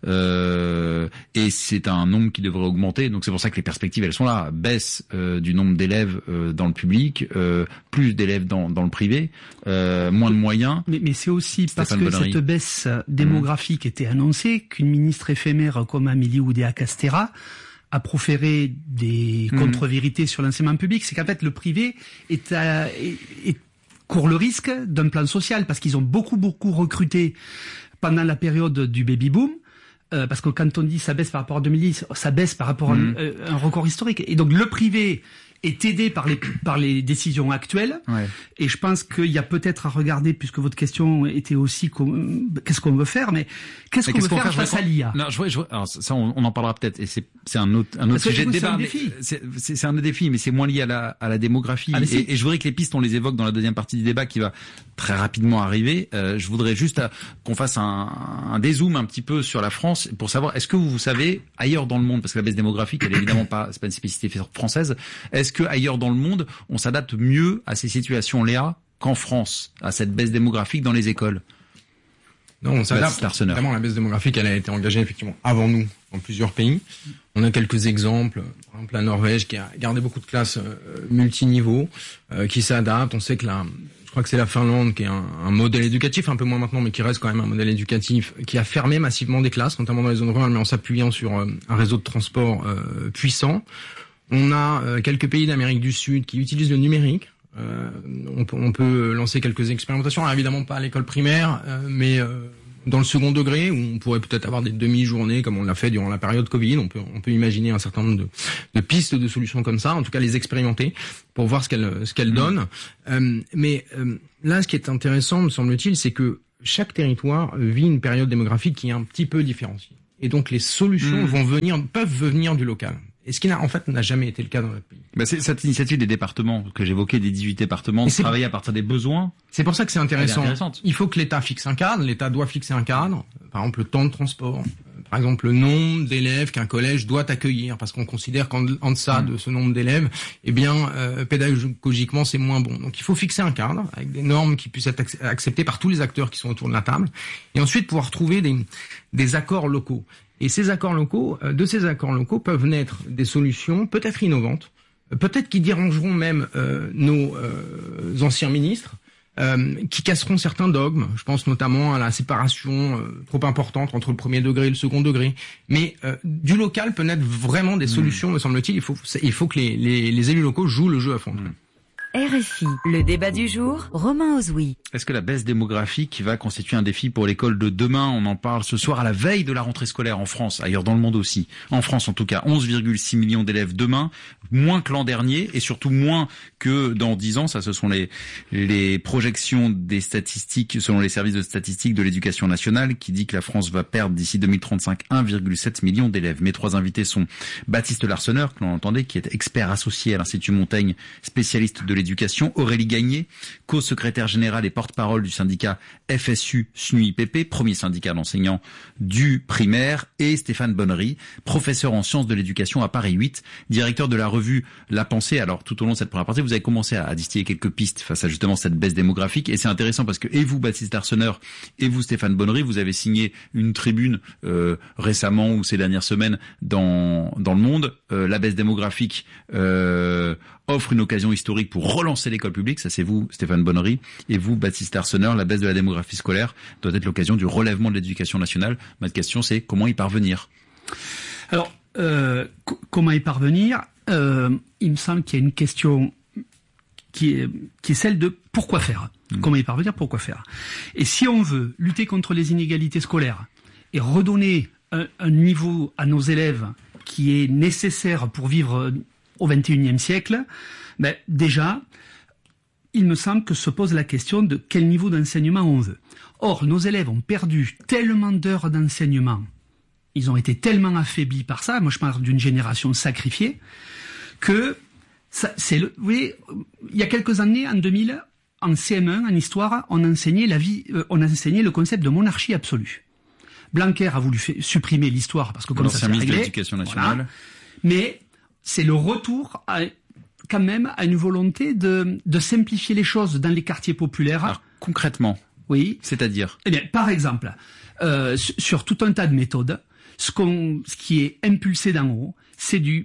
euh, et c'est un nombre qui devrait augmenter. Donc c'est pour ça que les perspectives elles sont là. Baisse euh, du nombre d'élèves euh, dans le public, euh, plus d'élèves dans, dans le privé, euh, moins de moyens. Mais, mais c'est aussi Stéphane parce que Bonnery. Cette baisse démographique mmh. était annoncée qu'une ministre éphémère comme Amélie Oudéa-Castéra à proférer des mmh. contre-vérités sur l'enseignement public, c'est qu'en fait le privé est, à, est, est court le risque d'un plan social parce qu'ils ont beaucoup beaucoup recruté pendant la période du baby boom. Euh, parce que quand on dit ça baisse par rapport à deux mille dix, ça baisse par rapport mmh. à un, euh, un record historique. Et donc le privé est aidé par les par les décisions actuelles. Ouais. Et je pense qu'il y a peut-être à regarder, puisque votre question était aussi qu'est-ce qu'on veut faire, mais qu'est-ce mais qu'on qu'est-ce veut qu'on faire face à l'I A? Non, je vois, je vois, alors ça, on, on en parlera peut-être. Et c'est c'est un autre un autre Parce sujet de débat. C'est un, c'est, c'est un autre défi, mais c'est moins lié à la à la démographie. Ah, et, et je voudrais que les pistes on les évoque dans la deuxième partie du débat qui va très rapidement arriver. Euh, je voudrais juste à, qu'on fasse un, un dézoom un petit peu sur la France pour savoir est-ce que vous, vous savez ailleurs dans le monde, parce que la baisse démographique elle est évidemment pas c'est pas une spécificité française. Est-ce que ailleurs dans le monde, on s'adapte mieux à ces situations-là qu'en France, à cette baisse démographique dans les écoles? Non, on s'adapte. Évidemment, la baisse démographique, elle a été engagée effectivement avant nous dans plusieurs pays. On a quelques exemples. Par exemple, la Norvège qui a gardé beaucoup de classes euh, multiniveaux, euh, qui s'adapte. On sait que la, je crois que c'est la Finlande qui est un, un modèle éducatif, un peu moins maintenant, mais qui reste quand même un modèle éducatif, qui a fermé massivement des classes, notamment dans les zones rurales, mais en s'appuyant sur euh, un réseau de transport euh, puissant. On a euh, quelques pays d'Amérique du Sud qui utilisent le numérique. Euh, on, peut, on peut lancer quelques expérimentations, alors évidemment pas à l'école primaire, euh, mais euh, dans le second degré, où on pourrait peut-être avoir des demi-journées comme on l'a fait durant la période Covid. On peut, on peut imaginer un certain nombre de, de pistes de solutions comme ça, en tout cas les expérimenter pour voir ce qu'elles ce qu'elles donnent. Euh, mais euh, là, ce qui est intéressant, me semble-t-il, c'est que chaque territoire vit une période démographique qui est un petit peu différenciée. Et donc les solutions mmh. vont venir, peuvent venir du local. Et ce qui n'a, en fait, n'a jamais été le cas dans notre pays. Bah c'est cette initiative des départements que j'évoquais, des dix-huit départements, de travailler à partir des besoins. C'est pour ça que c'est intéressant. Il faut que l'État fixe un cadre. L'État doit fixer un cadre. Par exemple, le temps de transport. Par exemple, le nombre d'élèves qu'un collège doit accueillir, parce qu'on considère qu'en en deçà mmh. de ce nombre d'élèves, eh bien, euh, pédagogiquement, c'est moins bon. Donc, il faut fixer un cadre avec des normes qui puissent être acceptées par tous les acteurs qui sont autour de la table, et ensuite pouvoir trouver des, des accords locaux. Et ces accords locaux, de ces accords locaux peuvent naître des solutions peut-être innovantes, peut-être qui dérangeront même euh, nos euh, anciens ministres, euh, qui casseront certains dogmes. Je pense notamment à la séparation euh, trop importante entre le premier degré et le second degré. Mais euh, du local peut naître vraiment des solutions, mmh. me semble-t-il. Il faut, il faut que les, les, les élus locaux jouent le jeu à fond. Mmh. R F I, le débat du jour, Romain Ozoui. Est-ce que la baisse démographique va constituer un défi pour l'école de demain? On en parle ce soir à la veille de la rentrée scolaire en France, ailleurs dans le monde aussi. En France en tout cas, onze virgule six millions d'élèves demain, moins que l'an dernier et surtout moins que dans dix ans. Ça, ce sont les, les projections des statistiques selon les services de statistiques de l'éducation nationale qui dit que la France va perdre d'ici deux mille trente-cinq un virgule sept million d'élèves. Mes trois invités sont Baptiste Larsonneur, que l'on entendait, qui est expert associé à l'Institut Montaigne, spécialiste de l'éducation, Aurélie Gagné, co-secrétaire générale et porte-parole du syndicat F S U S N U I P P, premier syndicat d'enseignants du primaire, et Stéphane Bonnery, professeur en sciences de l'éducation à Paris huit, directeur de la revue La Pensée. Alors tout au long de cette première partie, vous avez commencé à, à distiller quelques pistes face à justement cette baisse démographique, et c'est intéressant parce que et vous, Baptiste Larsonneur, et vous, Stéphane Bonnery, vous avez signé une tribune euh, récemment ou ces dernières semaines dans dans le Monde. Euh, la baisse démographique euh, offre une occasion historique pour relancer l'école publique. Ça, c'est vous, Stéphane Bonnery. Et vous, Baptiste Larsonneur, la baisse de la démographie scolaire doit être l'occasion du relèvement de l'éducation nationale. Ma question, c'est comment y parvenir? Alors, euh, c- comment y parvenir euh, il me semble qu'il y a une question qui est, qui est celle de pourquoi faire. Mmh. Comment y parvenir, pourquoi faire. Et si on veut lutter contre les inégalités scolaires et redonner un, un niveau à nos élèves qui est nécessaire pour vivre au vingt et unième siècle, ben déjà, il me semble que se pose la question de quel niveau d'enseignement on veut. Or, nos élèves ont perdu tellement d'heures d'enseignement, ils ont été tellement affaiblis par ça, moi je parle d'une génération sacrifiée, que ça, c'est le, vous voyez, il y a quelques années, en deux mille, en C M un, en histoire, on enseignait la vie, euh, on enseignait le concept de monarchie absolue. Blanquer a voulu fait, supprimer l'histoire parce que comme ça c'est réglé. L'éducation nationale. Voilà. Mais c'est le retour à, quand même à une volonté de, de simplifier les choses dans les quartiers populaires. Alors, concrètement, oui. C'est-à-dire Eh bien, par exemple, euh, sur, sur tout un tas de méthodes, ce, qu'on, ce qui est impulsé d'en haut, c'est du,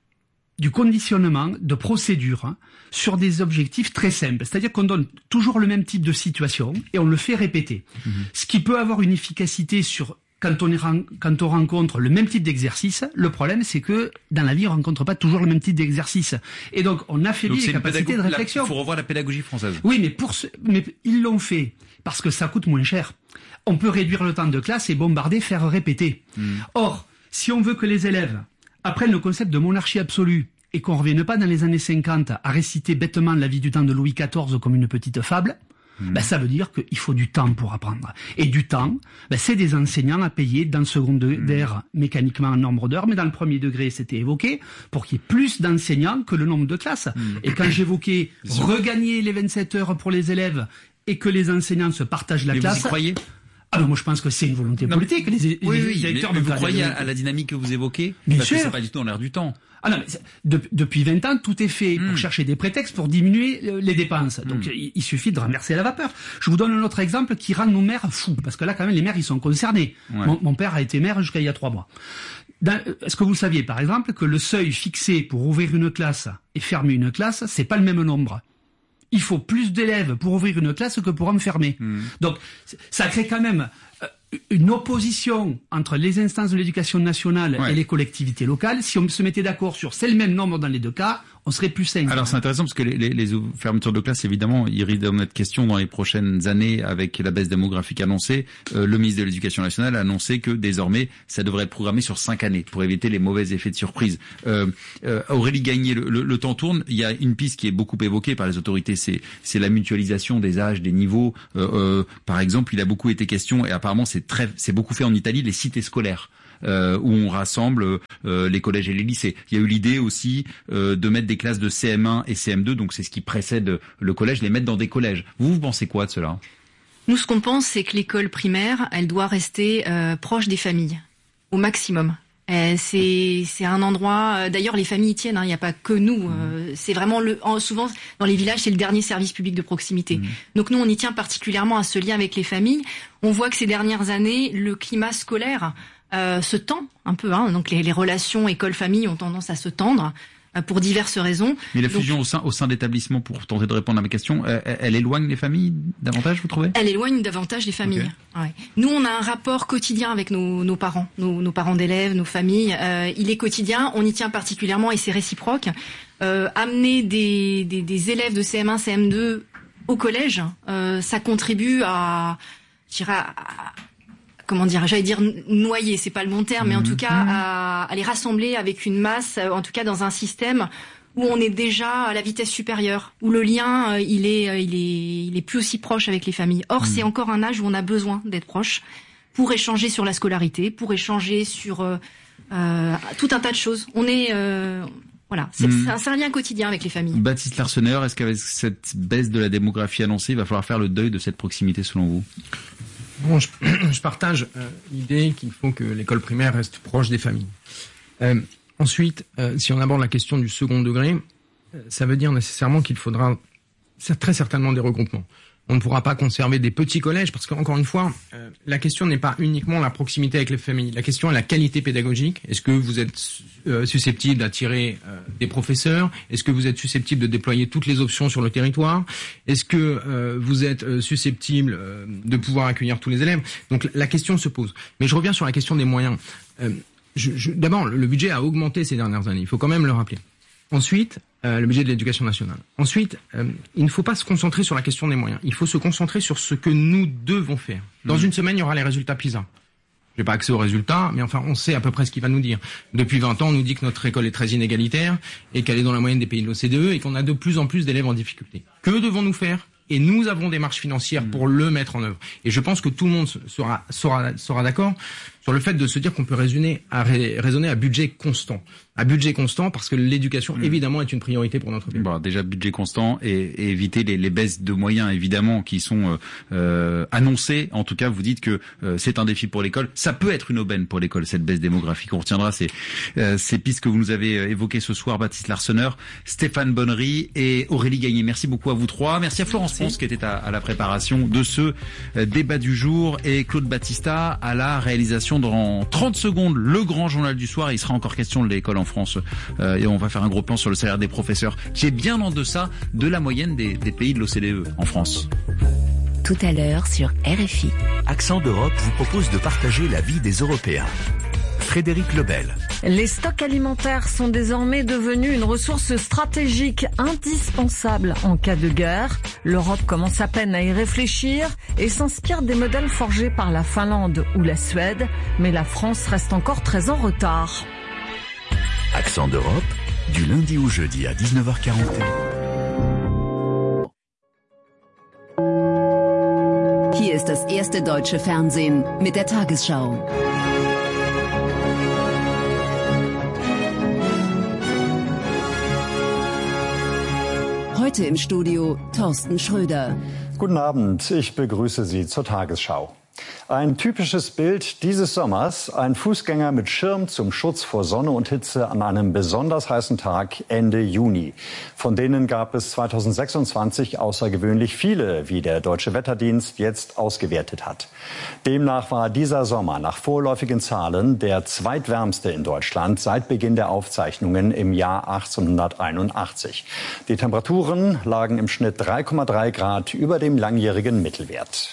du conditionnement de procédures hein, sur des objectifs très simples. C'est-à-dire qu'on donne toujours le même type de situation et on le fait répéter. Mmh. Ce qui peut avoir une efficacité sur... Quand on, est, quand on rencontre le même type d'exercice, le problème c'est que dans la vie on rencontre pas toujours le même type d'exercice. Et donc on affaiblit donc, les capacités de réflexion. Il faut revoir la pédagogie française. Oui, mais pour ce, mais ils l'ont fait parce que ça coûte moins cher. On peut réduire le temps de classe et bombarder, faire répéter. Mmh. Or, si on veut que les élèves apprennent le concept de monarchie absolue et qu'on ne revienne pas dans les années cinquante à réciter bêtement la vie du temps de Louis quatorze comme une petite fable, Mmh. Ben, ça veut dire qu'il faut du temps pour apprendre. Et du temps, ben, c'est des enseignants à payer dans le second degré mmh. mécaniquement en nombre d'heures, mais dans le premier degré, c'était évoqué, pour qu'il y ait plus d'enseignants que le nombre de classes. Mmh. Et quand j'évoquais regagner les vingt-sept heures pour les élèves et que les enseignants se partagent la mais classe... Vous y croyez ? Ah ben moi je pense que c'est une volonté non, politique. Les, les, oui, les oui, directeurs mais, de mais vous croyez à, à la dynamique que vous évoquez? Bien Parce sûr. que c'est pas du tout dans l'air du temps. Ah non, mais de, depuis vingt ans, tout est fait mmh. pour chercher des prétextes pour diminuer les dépenses. Donc mmh. il, il suffit de renverser la vapeur. Je vous donne un autre exemple qui rend nos maires fous, parce que là quand même les maires ils sont concernés. Ouais. Mon, mon père a été maire jusqu'à il y a trois mois. Dans, est-ce que vous saviez par exemple que le seuil fixé pour ouvrir une classe et fermer une classe, c'est pas le même nombre? Il faut plus d'élèves pour ouvrir une classe que pour en fermer. Mmh. Donc ça crée quand même une opposition entre les instances de l'éducation nationale ouais. et les collectivités locales. Si on se mettait d'accord sur c'est le même nombre dans les deux cas, on serait plus sain. Alors c'est intéressant parce que les, les, les fermetures de classe, évidemment, il risque d'en être question dans les prochaines années avec la baisse démographique annoncée. Euh, le ministre de l'Éducation nationale a annoncé que désormais, ça devrait être programmé sur cinq années pour éviter les mauvais effets de surprise. Euh, euh, Aurélie Gagné, le, le, le temps tourne. Il y a une piste qui est beaucoup évoquée par les autorités, c'est, c'est la mutualisation des âges, des niveaux. Euh, euh, par exemple, il a beaucoup été question, et apparemment c'est très, c'est beaucoup fait en Italie, les cités scolaires. Euh, où on rassemble euh, les collèges et les lycées. Il y a eu l'idée aussi euh, de mettre des classes de C M un et C M deux, donc c'est ce qui précède le collège, les mettre dans des collèges. Vous, vous pensez quoi de cela? Nous, ce qu'on pense, c'est que l'école primaire, elle doit rester euh, proche des familles, au maximum. Euh, c'est, c'est un endroit. Euh, d'ailleurs, les familles y tiennent. Il hein, n'y a pas que nous. Euh, c'est vraiment le. En, souvent, dans les villages, c'est le dernier service public de proximité. Mmh. Donc nous, on y tient particulièrement à ce lien avec les familles. On voit que ces dernières années, le climat scolaire euh, se tend un peu. Hein, donc les, les relations école-famille ont tendance à se tendre. Pour diverses raisons. Mais la fusion Donc, au sein, au sein d'établissements, pour tenter de répondre à ma question, elle, elle éloigne les familles davantage, vous trouvez? Elle éloigne davantage les familles. Okay. Ouais. Nous, on a un rapport quotidien avec nos, nos parents, nos, nos parents d'élèves, nos familles. Euh, il est quotidien, on y tient particulièrement et c'est réciproque. Euh, amener des, des, des élèves de C M un, C M deux au collège, euh, ça contribue à, je dirais, à, comment dire, j'allais dire noyer, c'est pas le bon terme, mais en tout cas à, à les rassembler avec une masse, en tout cas dans un système où on est déjà à la vitesse supérieure, où le lien il est il est il est plus aussi proche avec les familles. Or, mmh. c'est encore un âge où on a besoin d'être proche pour échanger sur la scolarité, pour échanger sur euh, euh, tout un tas de choses. On est euh, Voilà, c'est, mmh. c'est, un, c'est un lien quotidien avec les familles. Baptiste Larsonneur, est-ce qu'avec cette baisse de la démographie annoncée, il va falloir faire le deuil de cette proximité selon vous? Bon, je, je partage euh, l'idée qu'il faut que l'école primaire reste proche des familles. Euh, ensuite, euh, si on aborde la question du second degré, euh, ça veut dire nécessairement qu'il faudra très certainement des regroupements. On ne pourra pas conserver des petits collèges parce qu'encore une fois, euh, la question n'est pas uniquement la proximité avec les familles. La question est la qualité pédagogique. Est-ce que vous êtes euh, susceptible d'attirer euh, des professeurs? Est-ce que vous êtes susceptible de déployer toutes les options sur le territoire? Est-ce que euh, vous êtes euh, susceptible euh, de pouvoir accueillir tous les élèves? Donc la question se pose. Mais je reviens sur la question des moyens. Euh, je, je, d'abord, le budget a augmenté ces dernières années. Il faut quand même le rappeler. Ensuite, euh, le budget de l'éducation nationale. Ensuite, euh, il ne faut pas se concentrer sur la question des moyens. Il faut se concentrer sur ce que nous devons faire. Dans mmh. une semaine, il y aura les résultats PISA. Je n'ai pas accès aux résultats, mais enfin, on sait à peu près ce qu'il va nous dire. Depuis vingt ans, on nous dit que notre école est très inégalitaire et qu'elle est dans la moyenne des pays de l'O C D E et qu'on a de plus en plus d'élèves en difficulté. Que devons-nous faire? Et nous avons des marges financières mmh. pour le mettre en œuvre. Et je pense que tout le monde sera, sera, sera d'accord sur le fait de se dire qu'on peut raisonner à, raisonner à budget constant. À budget constant parce que l'éducation, mmh. évidemment, est une priorité pour notre pays. Bon, déjà, budget constant et, et éviter les, les baisses de moyens, évidemment, qui sont euh, annoncées. En tout cas, vous dites que euh, c'est un défi pour l'école. Ça peut être une aubaine pour l'école, cette baisse démographique. On retiendra ces, euh, ces pistes que vous nous avez évoquées ce soir, Baptiste Larsonneur, Stéphane Bonnery et Aurélie Gagné. Merci beaucoup à vous trois. Merci à Florence Pons qui était à, à la préparation de ce euh, débat du jour et Claude Battista à la réalisation. Dans trente secondes, le grand journal du soir. Il sera encore question de l'école en France euh, et on va faire un gros plan sur le salaire des professeurs qui est bien en deçà de la moyenne des, des pays de l'O C D E en France. Tout à l'heure sur R F I. Accent d'Europe vous propose de partager la vie des Européens. Frédéric Lebel. Les stocks alimentaires sont désormais devenus une ressource stratégique indispensable en cas de guerre. L'Europe commence à peine à y réfléchir et s'inspire des modèles forgés par la Finlande ou la Suède, mais la France reste encore très en retard. Accent d'Europe, du lundi au jeudi à dix-neuf heures quarante et un. Hier ist das erste deutsche Fernsehen mit der Tagesschau. Heute im Studio Thorsten Schröder. Guten Abend, ich begrüße Sie zur Tagesschau. Ein typisches Bild dieses Sommers, ein Fußgänger mit Schirm zum Schutz vor Sonne und Hitze an einem besonders heißen Tag Ende Juni. Von denen gab es zweitausendsechsundzwanzig außergewöhnlich viele, wie der Deutsche Wetterdienst jetzt ausgewertet hat. Demnach war dieser Sommer nach vorläufigen Zahlen der zweitwärmste in Deutschland seit Beginn der Aufzeichnungen im Jahr achtzehnhunderteinundachtzig. Die Temperaturen lagen im Schnitt drei Komma drei Grad über dem langjährigen Mittelwert.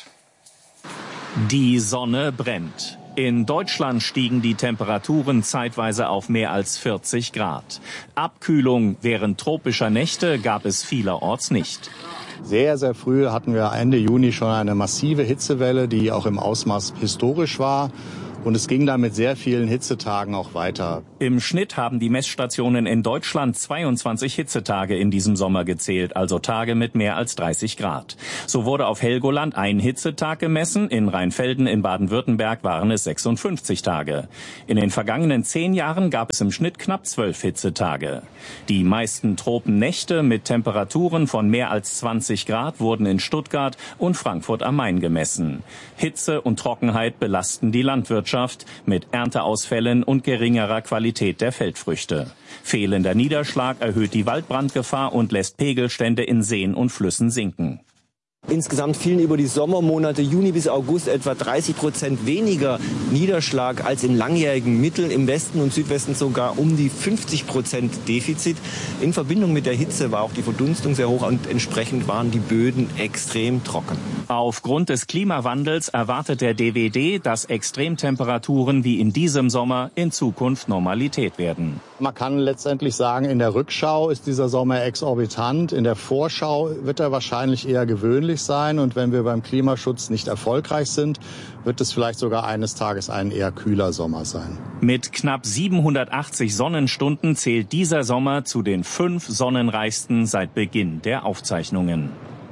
Die Sonne brennt. In Deutschland stiegen die Temperaturen zeitweise auf mehr als vierzig Grad. Abkühlung während tropischer Nächte gab es vielerorts nicht. Sehr, sehr früh hatten wir Ende Juni schon eine massive Hitzewelle, die auch im Ausmaß historisch war. Und es ging dann mit sehr vielen Hitzetagen auch weiter. Im Schnitt haben die Messstationen in Deutschland zweiundzwanzig Hitzetage in diesem Sommer gezählt, also Tage mit mehr als dreißig Grad. So wurde auf Helgoland ein Hitzetag gemessen, in Rheinfelden in Baden-Württemberg waren es sechsundfünfzig Tage. In den vergangenen zehn Jahren gab es im Schnitt knapp zwölf Hitzetage. Die meisten Tropennächte mit Temperaturen von mehr als zwanzig Grad wurden in Stuttgart und Frankfurt am Main gemessen. Hitze und Trockenheit belasten die Landwirtschaft mit Ernteausfällen und geringerer Qualität der Feldfrüchte. Fehlender Niederschlag erhöht die Waldbrandgefahr und lässt Pegelstände in Seen und Flüssen sinken. Insgesamt fielen über die Sommermonate Juni bis August etwa dreißig Prozent weniger Niederschlag als im langjährigen Mittel. Im Westen und Südwesten sogar um die fünfzig Prozent Defizit. In Verbindung mit der Hitze war auch die Verdunstung sehr hoch und entsprechend waren die Böden extrem trocken. Aufgrund des Klimawandels erwartet der D W D, dass Extremtemperaturen wie in diesem Sommer in Zukunft Normalität werden. Man kann letztendlich sagen, in der Rückschau ist dieser Sommer exorbitant. In der Vorschau wird er wahrscheinlich eher gewöhnlich sein. Und wenn wir beim Klimaschutz nicht erfolgreich sind, wird es vielleicht sogar eines Tages ein eher kühler Sommer sein. Mit knapp siebenhundertachtzig Sonnenstunden zählt dieser Sommer zu den fünf sonnenreichsten seit Beginn der Aufzeichnungen.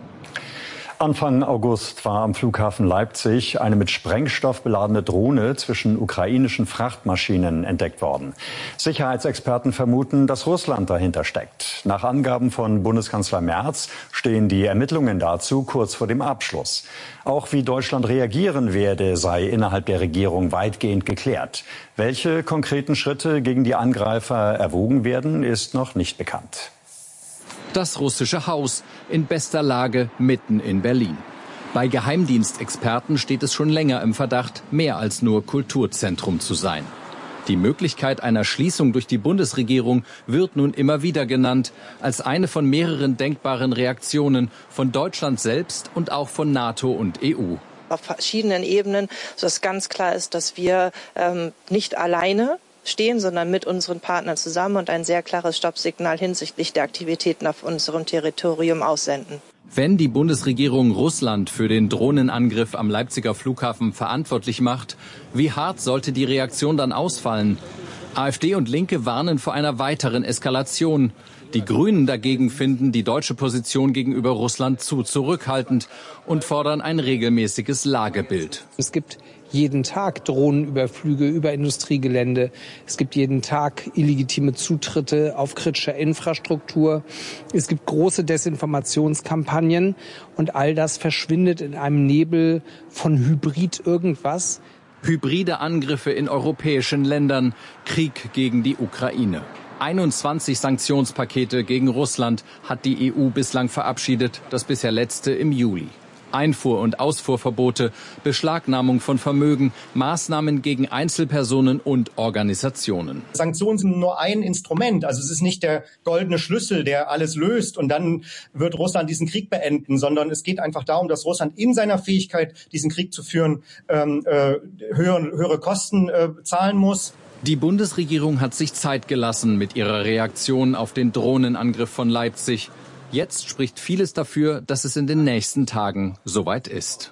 Anfang August war am Flughafen Leipzig eine mit Sprengstoff beladene Drohne zwischen ukrainischen Frachtmaschinen entdeckt worden. Sicherheitsexperten vermuten, dass Russland dahinter steckt. Nach Angaben von Bundeskanzler Merz stehen die Ermittlungen dazu kurz vor dem Abschluss. Auch wie Deutschland reagieren werde, sei innerhalb der Regierung weitgehend geklärt. Welche konkreten Schritte gegen die Angreifer erwogen werden, ist noch nicht bekannt. Das russische Haus in bester Lage mitten in Berlin. Bei Geheimdienstexperten steht es schon länger im Verdacht, mehr als nur Kulturzentrum zu sein. Die Möglichkeit einer Schließung durch die Bundesregierung wird nun immer wieder genannt, als eine von mehreren denkbaren Reaktionen von Deutschland selbst und auch von NATO und E U. Auf verschiedenen Ebenen, sodass ganz klar ist, dass wir ähm, nicht alleine stehen, sondern mit unseren Partnern zusammen und ein sehr klares Stoppsignal hinsichtlich der Aktivitäten auf unserem Territorium aussenden. Wenn die Bundesregierung Russland für den Drohnenangriff am Leipziger Flughafen verantwortlich macht, wie hart sollte die Reaktion dann ausfallen? AfD und Linke warnen vor einer weiteren Eskalation. Die Grünen dagegen finden die deutsche Position gegenüber Russland zu zurückhaltend und fordern ein regelmäßiges Lagebild. Es gibt jeden Tag Drohnenüberflüge über Industriegelände. Es gibt jeden Tag illegitime Zutritte auf kritische Infrastruktur. Es gibt große Desinformationskampagnen und all das verschwindet in einem Nebel von Hybrid irgendwas. Hybride Angriffe in europäischen Ländern, Krieg gegen die Ukraine. einundzwanzig Sanktionspakete gegen Russland hat die E U bislang verabschiedet, das bisher letzte im Juli. Einfuhr- und Ausfuhrverbote, Beschlagnahmung von Vermögen, Maßnahmen gegen Einzelpersonen und Organisationen. Sanktionen sind nur ein Instrument. Also es ist nicht der goldene Schlüssel, der alles löst und dann wird Russland diesen Krieg beenden, sondern es geht einfach darum, dass Russland in seiner Fähigkeit, diesen Krieg zu führen, ähm, äh, höhere, höhere Kosten äh, zahlen muss. Die Bundesregierung hat sich Zeit gelassen mit ihrer Reaktion auf den Drohnenangriff von Leipzig. Jetzt spricht vieles dafür, dass es in den nächsten Tagen soweit ist.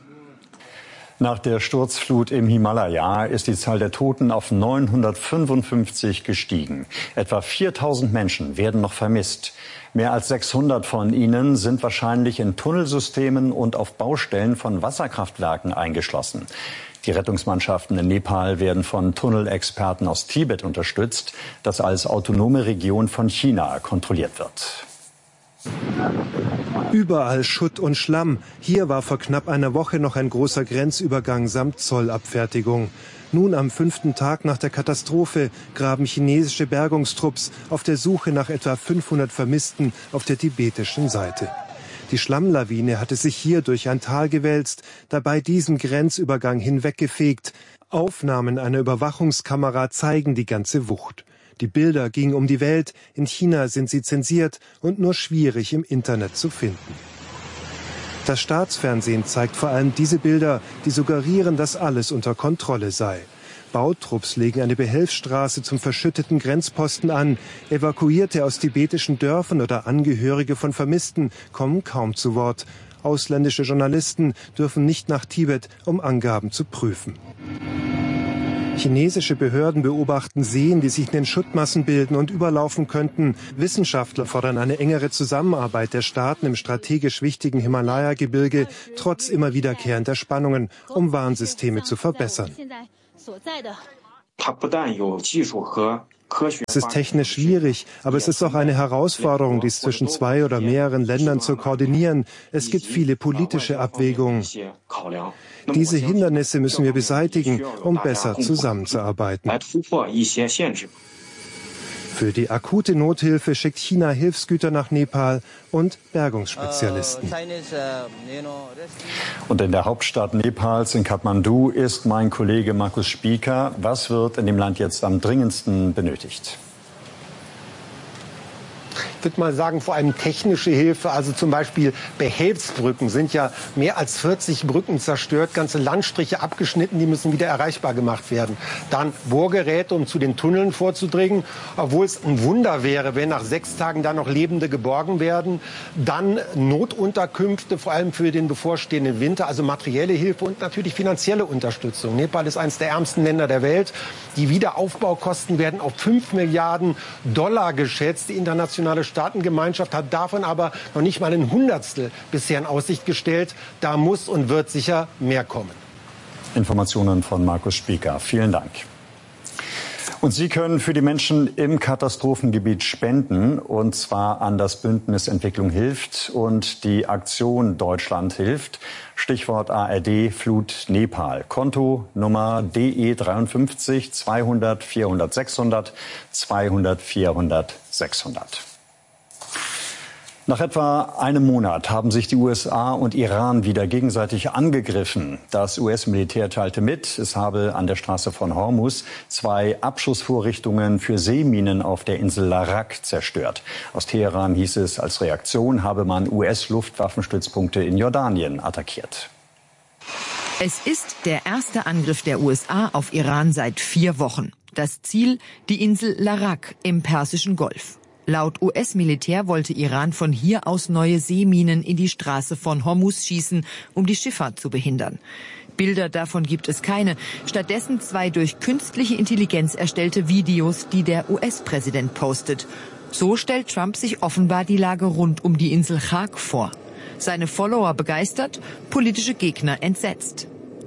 Nach der Sturzflut im Himalaya ist die Zahl der Toten auf neunhundertfünfundfünfzig gestiegen. Etwa viertausend Menschen werden noch vermisst. Mehr als sechshundert von ihnen sind wahrscheinlich in Tunnelsystemen und auf Baustellen von Wasserkraftwerken eingeschlossen. Die Rettungsmannschaften in Nepal werden von Tunnelexperten aus Tibet unterstützt, das als autonome Region von China kontrolliert wird. Überall Schutt und Schlamm. Hier war vor knapp einer Woche noch ein großer Grenzübergang samt Zollabfertigung. Nun am fünften Tag nach der Katastrophe graben chinesische Bergungstrupps auf der Suche nach etwa fünfhundert Vermissten auf der tibetischen Seite. Die Schlammlawine hatte sich hier durch ein Tal gewälzt, dabei diesen Grenzübergang hinweggefegt. Aufnahmen einer Überwachungskamera zeigen die ganze Wucht. Die Bilder gingen um die Welt, in China sind sie zensiert und nur schwierig im Internet zu finden. Das Staatsfernsehen zeigt vor allem diese Bilder, die suggerieren, dass alles unter Kontrolle sei. Bautrupps legen eine Behelfsstraße zum verschütteten Grenzposten an. Evakuierte aus tibetischen Dörfern oder Angehörige von Vermissten kommen kaum zu Wort. Ausländische Journalisten dürfen nicht nach Tibet, um Angaben zu prüfen. Chinesische Behörden beobachten Seen, die sich in den Schuttmassen bilden und überlaufen könnten. Wissenschaftler fordern eine engere Zusammenarbeit der Staaten im strategisch wichtigen Himalaya-Gebirge, trotz immer wiederkehrender Spannungen, um Warnsysteme zu verbessern. Es ist technisch schwierig, aber es ist auch eine Herausforderung, dies zwischen zwei oder mehreren Ländern zu koordinieren. Es gibt viele politische Abwägungen. Diese Hindernisse müssen wir beseitigen, um besser zusammenzuarbeiten. Für die akute Nothilfe schickt China Hilfsgüter nach Nepal und Bergungsspezialisten. Und in der Hauptstadt Nepals, in Kathmandu, ist mein Kollege Markus Spieker. Was wird in dem Land jetzt am dringendsten benötigt? Ich würde mal sagen, vor allem technische Hilfe, also zum Beispiel Behelfsbrücken, sind ja mehr als vierzig Brücken zerstört, ganze Landstriche abgeschnitten, die müssen wieder erreichbar gemacht werden. Dann Bohrgeräte, um zu den Tunneln vorzudringen, obwohl es ein Wunder wäre, wenn nach sechs Tagen da noch Lebende geborgen werden. Dann Notunterkünfte, vor allem für den bevorstehenden Winter, also materielle Hilfe und natürlich finanzielle Unterstützung. Nepal ist eines der ärmsten Länder der Welt. Die Wiederaufbaukosten werden auf fünf Milliarden Dollar geschätzt. Die internationale Staatengemeinschaft hat davon aber noch nicht mal ein Hundertstel bisher in Aussicht gestellt. Da muss und wird sicher mehr kommen. Informationen von Markus Spieker. Vielen Dank. Und Sie können für die Menschen im Katastrophengebiet spenden, und zwar an das Bündnis Entwicklung hilft und die Aktion Deutschland hilft. Stichwort A R D Flut Nepal. Konto Nummer D E dreiundfünfzig zweihundert vierhundert sechshundert zweihundert vierhundert sechshundert. Nach etwa einem Monat haben sich die U S A und Iran wieder gegenseitig angegriffen. Das U S-Militär teilte mit, es habe an der Straße von Hormuz zwei Abschussvorrichtungen für Seeminen auf der Insel Larak zerstört. Aus Teheran hieß es, als Reaktion habe man U S-Luftwaffenstützpunkte in Jordanien attackiert. Es ist der erste Angriff der U S A auf Iran seit vier Wochen. Das Ziel, die Insel Larak im Persischen Golf. Laut U S-Militär wollte Iran von hier aus neue Seeminen in die Straße von Hormuz schießen, um die Schifffahrt zu behindern. Bilder davon gibt es keine, stattdessen zwei durch künstliche Intelligenz erstellte Videos, die der U S-Präsident postet. So stellt Trump sich offenbar die Lage rund um die Insel Chak vor. Seine Follower begeistert, politische Gegner entsetzt.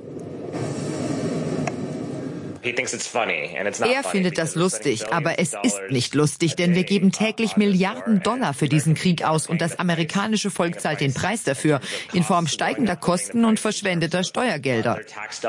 Er findet das lustig, aber es ist nicht lustig, denn wir geben täglich Milliarden Dollar für diesen Krieg aus und das amerikanische Volk zahlt den Preis dafür in Form steigender Kosten und verschwendeter Steuergelder.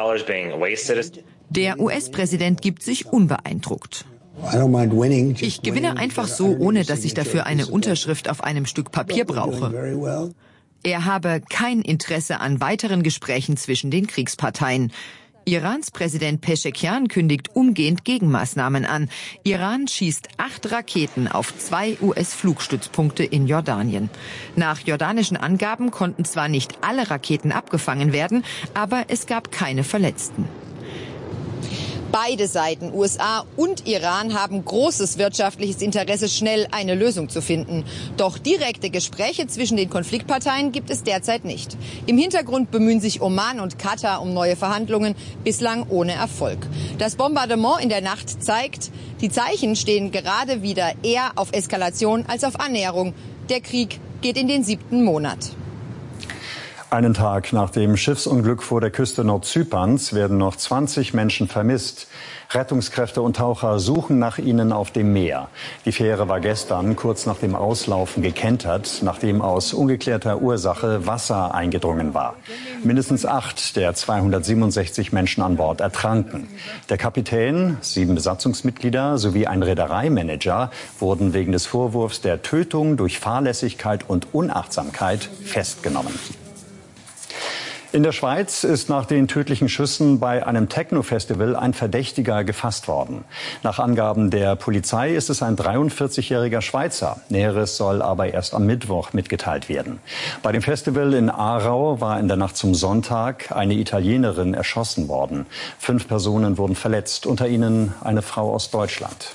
Der U S-Präsident gibt sich unbeeindruckt. Ich gewinne einfach so, ohne dass ich dafür eine Unterschrift auf einem Stück Papier brauche. Er habe kein Interesse an weiteren Gesprächen zwischen den Kriegsparteien. Irans Präsident Peschekian kündigt umgehend Gegenmaßnahmen an. Iran schießt acht Raketen auf zwei U S-Flugstützpunkte in Jordanien. Nach jordanischen Angaben konnten zwar nicht alle Raketen abgefangen werden, aber es gab keine Verletzten. Beide Seiten, U S A und Iran, haben großes wirtschaftliches Interesse, schnell eine Lösung zu finden. Doch direkte Gespräche zwischen den Konfliktparteien gibt es derzeit nicht. Im Hintergrund bemühen sich Oman und Katar um neue Verhandlungen, bislang ohne Erfolg. Das Bombardement in der Nacht zeigt, die Zeichen stehen gerade wieder eher auf Eskalation als auf Annäherung. Der Krieg geht in den siebten Monat. Einen Tag nach dem Schiffsunglück vor der Küste Nordzyperns werden noch zwanzig Menschen vermisst. Rettungskräfte und Taucher suchen nach ihnen auf dem Meer. Die Fähre war gestern kurz nach dem Auslaufen gekentert, nachdem aus ungeklärter Ursache Wasser eingedrungen war. Mindestens acht der zweihundertsiebenundsechzig Menschen an Bord ertranken. Der Kapitän, sieben Besatzungsmitglieder sowie ein Reedereimanager wurden wegen des Vorwurfs der Tötung durch Fahrlässigkeit und Unachtsamkeit festgenommen. In der Schweiz ist nach den tödlichen Schüssen bei einem Techno-Festival ein Verdächtiger gefasst worden. Nach Angaben der Polizei ist es ein dreiundvierzigjähriger Schweizer. Näheres soll aber erst am Mittwoch mitgeteilt werden. Bei dem Festival in Aarau war in der Nacht zum Sonntag eine Italienerin erschossen worden. Fünf Personen wurden verletzt, unter ihnen eine Frau aus Deutschland.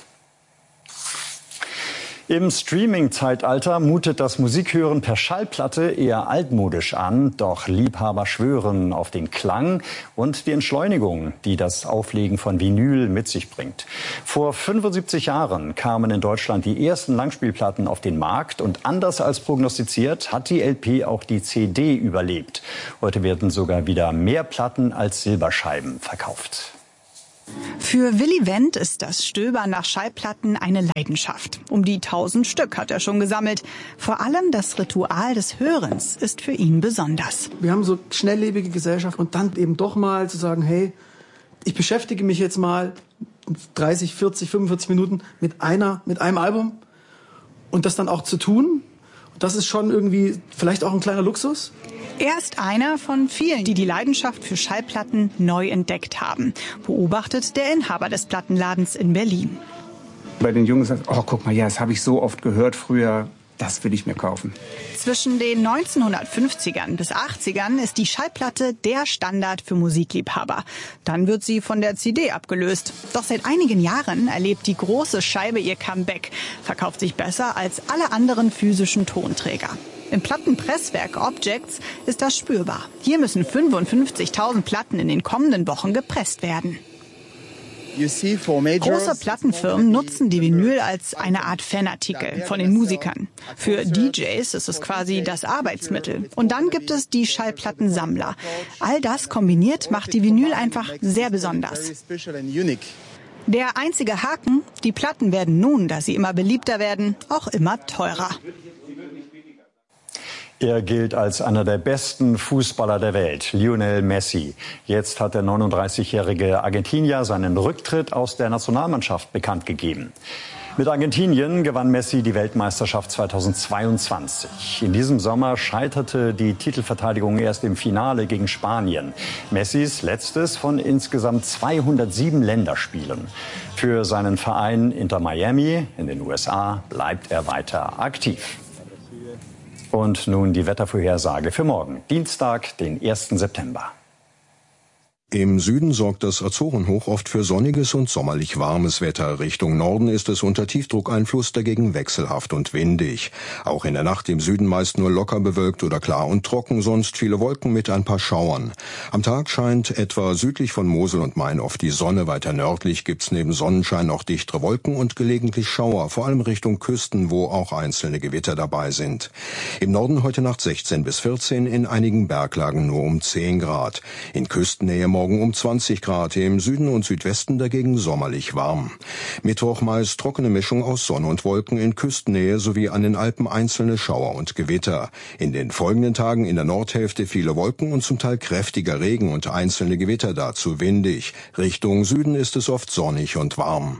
Im Streaming-Zeitalter mutet das Musikhören per Schallplatte eher altmodisch an, doch Liebhaber schwören auf den Klang und die Entschleunigung, die das Auflegen von Vinyl mit sich bringt. Vor fünfundsiebzig Jahren kamen in Deutschland die ersten Langspielplatten auf den Markt und anders als prognostiziert hat die L P auch die C D überlebt. Heute werden sogar wieder mehr Platten als Silberscheiben verkauft. Für Willy Wendt ist das Stöbern nach Schallplatten eine Leidenschaft. Um die tausend Stück hat er schon gesammelt. Vor allem das Ritual des Hörens ist für ihn besonders. Wir haben so schnelllebige Gesellschaft und dann eben doch mal zu sagen, hey, ich beschäftige mich jetzt mal dreißig, vierzig, fünfundvierzig Minuten mit einer, mit einem Album und das dann auch zu tun. Das ist schon irgendwie vielleicht auch ein kleiner Luxus. Er ist einer von vielen, die die Leidenschaft für Schallplatten neu entdeckt haben, beobachtet der Inhaber des Plattenladens in Berlin. Bei den Jungen sagt, oh, guck mal, ja, das habe ich so oft gehört früher, das will ich mir kaufen. Zwischen den neunzehnhundertfünfzigern bis achtzigern ist die Schallplatte der Standard für Musikliebhaber. Dann wird sie von der C D abgelöst. Doch seit einigen Jahren erlebt die große Scheibe ihr Comeback, verkauft sich besser als alle anderen physischen Tonträger. Im Plattenpresswerk Objects ist das spürbar. Hier müssen fünfundfünfzigtausend Platten in den kommenden Wochen gepresst werden. Große Plattenfirmen nutzen die Vinyl als eine Art Fanartikel von den Musikern. Für D Js ist es quasi das Arbeitsmittel. Und dann gibt es die Schallplattensammler. All das kombiniert macht die Vinyl einfach sehr besonders. Der einzige Haken, die Platten werden nun, da sie immer beliebter werden, auch immer teurer. Er gilt als einer der besten Fußballer der Welt, Lionel Messi. Jetzt hat der neununddreißigjährige Argentinier seinen Rücktritt aus der Nationalmannschaft bekannt gegeben. Mit Argentinien gewann Messi die Weltmeisterschaft zweitausendzweiundzwanzig. In diesem Sommer scheiterte die Titelverteidigung erst im Finale gegen Spanien. Messis letztes von insgesamt zweihundertsieben Länderspielen. Für seinen Verein Inter Miami in den U S A bleibt er weiter aktiv. Und nun die Wettervorhersage für morgen, Dienstag, den ersten September. Im Süden sorgt das Azorenhoch oft für sonniges und sommerlich warmes Wetter. Richtung Norden ist es unter Tiefdruckeinfluss dagegen wechselhaft und windig. Auch in der Nacht im Süden meist nur locker bewölkt oder klar und trocken, sonst viele Wolken mit ein paar Schauern. Am Tag scheint etwa südlich von Mosel und Main oft die Sonne. Weiter nördlich gibt's neben Sonnenschein auch dichtere Wolken und gelegentlich Schauer, vor allem Richtung Küsten, wo auch einzelne Gewitter dabei sind. Im Norden heute Nacht sechzehn bis vierzehn, in einigen Berglagen nur um zehn Grad. In Küstennähe morgen um zwanzig Grad, im Süden und Südwesten dagegen sommerlich warm. Mittwoch meist trockene Mischung aus Sonne und Wolken, in Küstennähe sowie an den Alpen einzelne Schauer und Gewitter. In den folgenden Tagen in der Nordhälfte viele Wolken und zum Teil kräftiger Regen und einzelne Gewitter, dazu windig. Richtung Süden ist es oft sonnig und warm.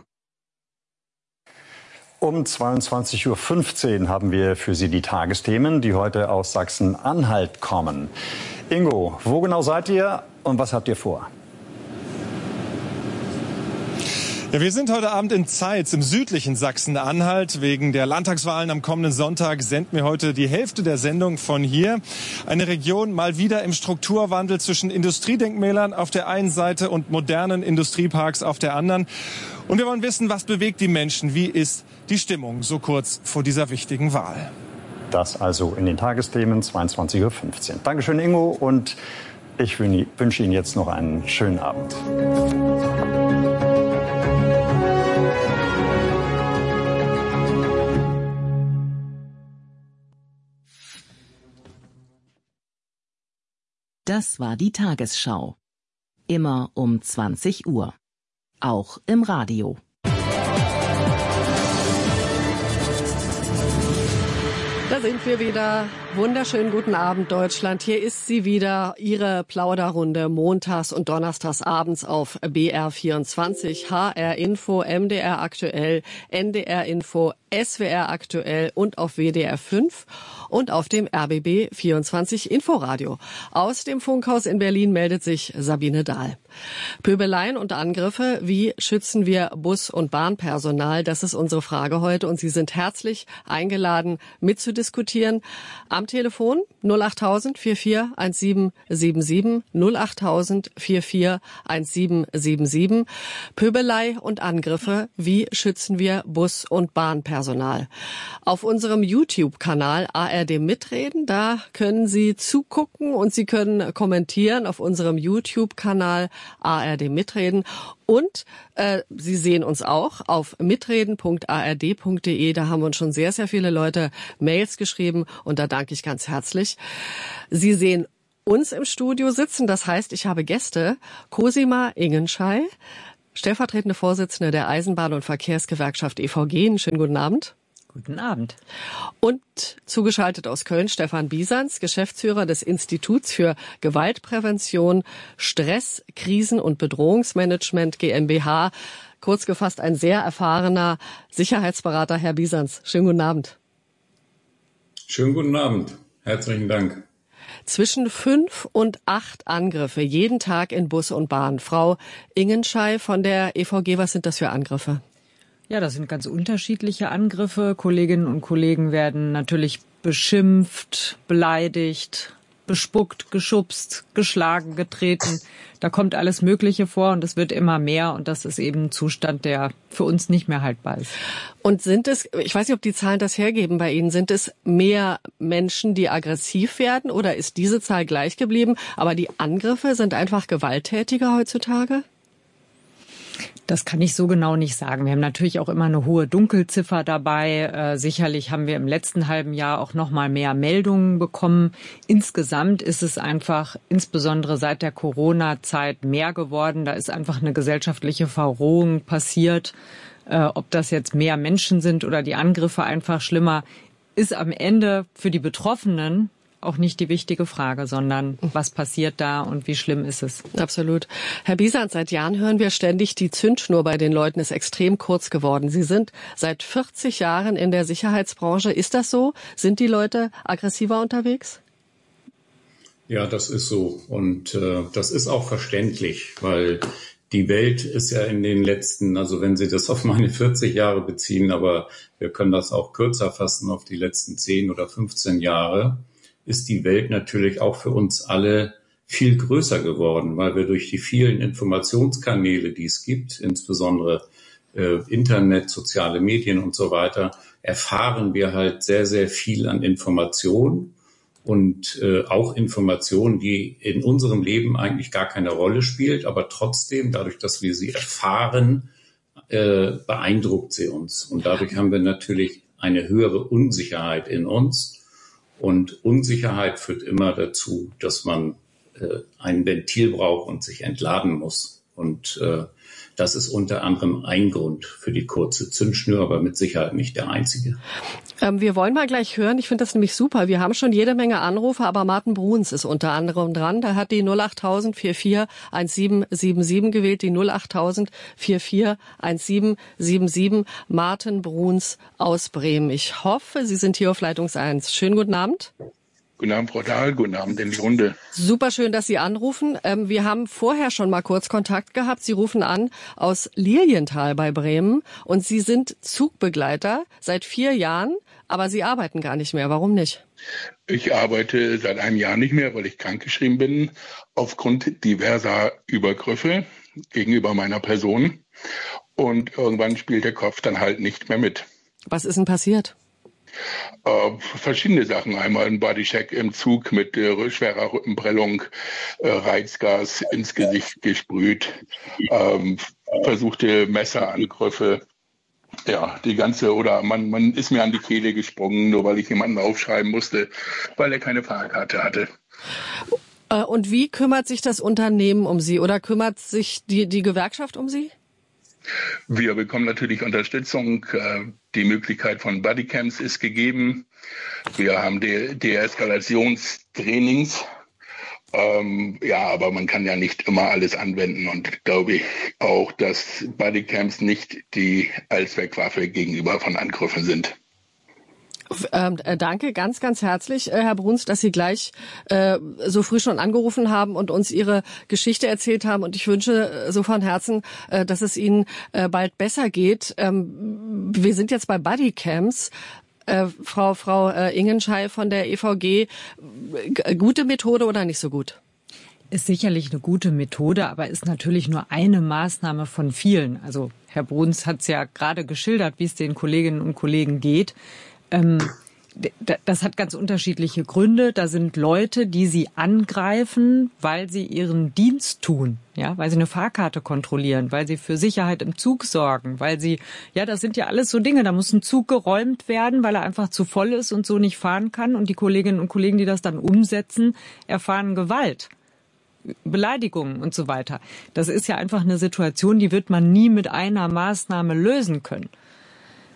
Um zweiundzwanzig Uhr fünfzehn haben wir für Sie die Tagesthemen, die heute aus Sachsen-Anhalt kommen. Ingo, wo genau seid ihr und was habt ihr vor? Ja, wir sind heute Abend in Zeitz im südlichen Sachsen-Anhalt. Wegen der Landtagswahlen am kommenden Sonntag senden wir heute die Hälfte der Sendung von hier. Eine Region mal wieder im Strukturwandel zwischen Industriedenkmälern auf der einen Seite und modernen Industrieparks auf der anderen. Und wir wollen wissen, was bewegt die Menschen? Wie ist die Stimmung so kurz vor dieser wichtigen Wahl? Das also in den Tagesthemen, zweiundzwanzig Uhr fünfzehn. Dankeschön, Ingo, und ich wünsche Ihnen jetzt noch einen schönen Abend. Das war die Tagesschau. Immer um zwanzig Uhr. Auch im Radio. Da sind wir wieder. Wunderschönen guten Abend, Deutschland. Hier ist sie wieder, Ihre Plauderrunde montags und donnerstags abends auf B R vierundzwanzig, H R Info, M D R Aktuell, N D R Info, S W R Aktuell und auf W D R fünf und auf dem R B B vierundzwanzig Inforadio. Aus dem Funkhaus in Berlin meldet sich Sabine Dahl. Pöbeleien und Angriffe, wie schützen wir Bus- und Bahnpersonal? Das ist unsere Frage heute und Sie sind herzlich eingeladen, mitzudiskutieren. Am Telefon null achttausend vierundvierzig siebzehn siebenundsiebzig, null achttausend vierundvierzig siebzehn siebenundsiebzig. Pöbelei und Angriffe, wie schützen wir Bus- und Bahnpersonal? Auf unserem YouTube-Kanal A R D Mitreden, da können Sie zugucken und Sie können kommentieren auf unserem YouTube-Kanal A R D Mitreden. Und äh, Sie sehen uns auch auf mitreden punkt a r d punkt d e. Da haben uns schon sehr, sehr viele Leute Mails geschrieben und da danke ich ganz herzlich. Sie sehen uns im Studio sitzen, das heißt, ich habe Gäste. Cosima Ingenschei, stellvertretende Vorsitzende der Eisenbahn- und Verkehrsgewerkschaft E V G. Einen schönen guten Abend. Guten Abend. Und zugeschaltet aus Köln Stefan Biesans, Geschäftsführer des Instituts für Gewaltprävention, Stress, Krisen- und Bedrohungsmanagement GmbH. Kurz gefasst ein sehr erfahrener Sicherheitsberater, Herr Biesans. Schönen guten Abend. Schönen guten Abend. Herzlichen Dank. Zwischen fünf und acht Angriffe jeden Tag in Bus und Bahn. Frau Ingenschei von der E V G, was sind das für Angriffe? Ja, das sind ganz unterschiedliche Angriffe. Kolleginnen und Kollegen werden natürlich beschimpft, beleidigt, bespuckt, geschubst, geschlagen, getreten. Da kommt alles Mögliche vor und es wird immer mehr und das ist eben ein Zustand, der für uns nicht mehr haltbar ist. Und sind es, ich weiß nicht, ob die Zahlen das hergeben bei Ihnen, sind es mehr Menschen, die aggressiv werden oder ist diese Zahl gleich geblieben? Aber die Angriffe sind einfach gewalttätiger heutzutage? Das kann ich so genau nicht sagen. Wir haben natürlich auch immer eine hohe Dunkelziffer dabei. Äh, sicherlich haben wir im letzten halben Jahr auch noch mal mehr Meldungen bekommen. Insgesamt ist es einfach, insbesondere seit der Corona-Zeit, mehr geworden. Da ist einfach eine gesellschaftliche Verrohung passiert. Äh, ob das jetzt mehr Menschen sind oder die Angriffe einfach schlimmer, ist am Ende für die Betroffenen auch nicht die wichtige Frage, sondern was passiert da und wie schlimm ist es? Absolut. Herr Biesans, seit Jahren hören wir ständig, die Zündschnur bei den Leuten ist extrem kurz geworden. Sie sind seit vierzig Jahren in der Sicherheitsbranche. Ist das so? Sind die Leute aggressiver unterwegs? Ja, das ist so. Und äh, das ist auch verständlich, weil die Welt ist ja in den letzten, also wenn Sie das auf meine vierzig Jahre beziehen, aber wir können das auch kürzer fassen auf die letzten zehn oder fünfzehn Jahre, ist die Welt natürlich auch für uns alle viel größer geworden, weil wir durch die vielen Informationskanäle, die es gibt, insbesondere äh, Internet, soziale Medien und so weiter, erfahren wir halt sehr, sehr viel an Informationen und äh, auch Informationen, die in unserem Leben eigentlich gar keine Rolle spielt, aber trotzdem, dadurch, dass wir sie erfahren, äh, beeindruckt sie uns. Und dadurch haben wir natürlich eine höhere Unsicherheit in uns. Und Unsicherheit führt immer dazu, dass man äh, ein Ventil braucht und sich entladen muss. Und äh, das ist unter anderem ein Grund für die kurze Zündschnur, aber mit Sicherheit nicht der einzige. Ähm, wir wollen mal gleich hören, ich finde das nämlich super. Wir haben schon jede Menge Anrufe, aber Martin Bruns ist unter anderem dran. Der hat die null achttausend vierundvierzig siebzehn siebenundsiebzig gewählt, die null achttausend vierundvierzig siebzehn siebenundsiebzig. Martin Bruns aus Bremen. Ich hoffe, Sie sind hier auf Leitung eins. Schönen guten Abend. Guten Abend, Frau Dahl. Guten Abend in die Runde. Super schön, dass Sie anrufen. Ähm, wir haben vorher schon mal kurz Kontakt gehabt. Sie rufen an aus Lilienthal bei Bremen und Sie sind Zugbegleiter seit vier Jahren, aber Sie arbeiten gar nicht mehr. Warum nicht? Ich arbeite seit einem Jahr nicht mehr, weil ich krankgeschrieben bin, aufgrund diverser Übergriffe gegenüber meiner Person. Und irgendwann spielt der Kopf dann halt nicht mehr mit. Was ist denn passiert? Äh, verschiedene Sachen. Einmal ein Bodycheck im Zug mit äh, schwerer Rückenprellung, äh, Reizgas ins Gesicht gesprüht, ähm, versuchte Messerangriffe. Ja, die ganze, oder man, man ist mir an die Kehle gesprungen, nur weil ich jemanden aufschreiben musste, weil er keine Fahrkarte hatte. Und wie kümmert sich das Unternehmen um Sie oder kümmert sich die, die Gewerkschaft um Sie? Wir bekommen natürlich Unterstützung. Die Möglichkeit von Bodycams ist gegeben. Wir haben De- Deeskalationstrainings. Ähm, ja, aber man kann ja nicht immer alles anwenden und glaube ich auch, dass Bodycams nicht die Allzweckwaffe gegenüber von Angriffen sind. Ähm, äh, danke ganz, ganz herzlich, äh, Herr Bruns, dass Sie gleich äh, so früh schon angerufen haben und uns Ihre Geschichte erzählt haben. Und ich wünsche äh, so von Herzen, äh, dass es Ihnen äh, bald besser geht. Ähm, wir sind jetzt bei Bodycams. Äh, Frau Frau äh, Ingenschei von der E V G, g- gute Methode oder nicht so gut? Ist sicherlich eine gute Methode, aber ist natürlich nur eine Maßnahme von vielen. Also Herr Bruns hat es ja gerade geschildert, wie es den Kolleginnen und Kollegen geht. Ähm, das hat ganz unterschiedliche Gründe. Da sind Leute, die sie angreifen, weil sie ihren Dienst tun, ja, weil sie eine Fahrkarte kontrollieren, weil sie für Sicherheit im Zug sorgen, weil sie, ja, das sind ja alles so Dinge. Da muss ein Zug geräumt werden, weil er einfach zu voll ist und so nicht fahren kann. Und die Kolleginnen und Kollegen, die das dann umsetzen, erfahren Gewalt, Beleidigungen und so weiter. Das ist ja einfach eine Situation, die wird man nie mit einer Maßnahme lösen können.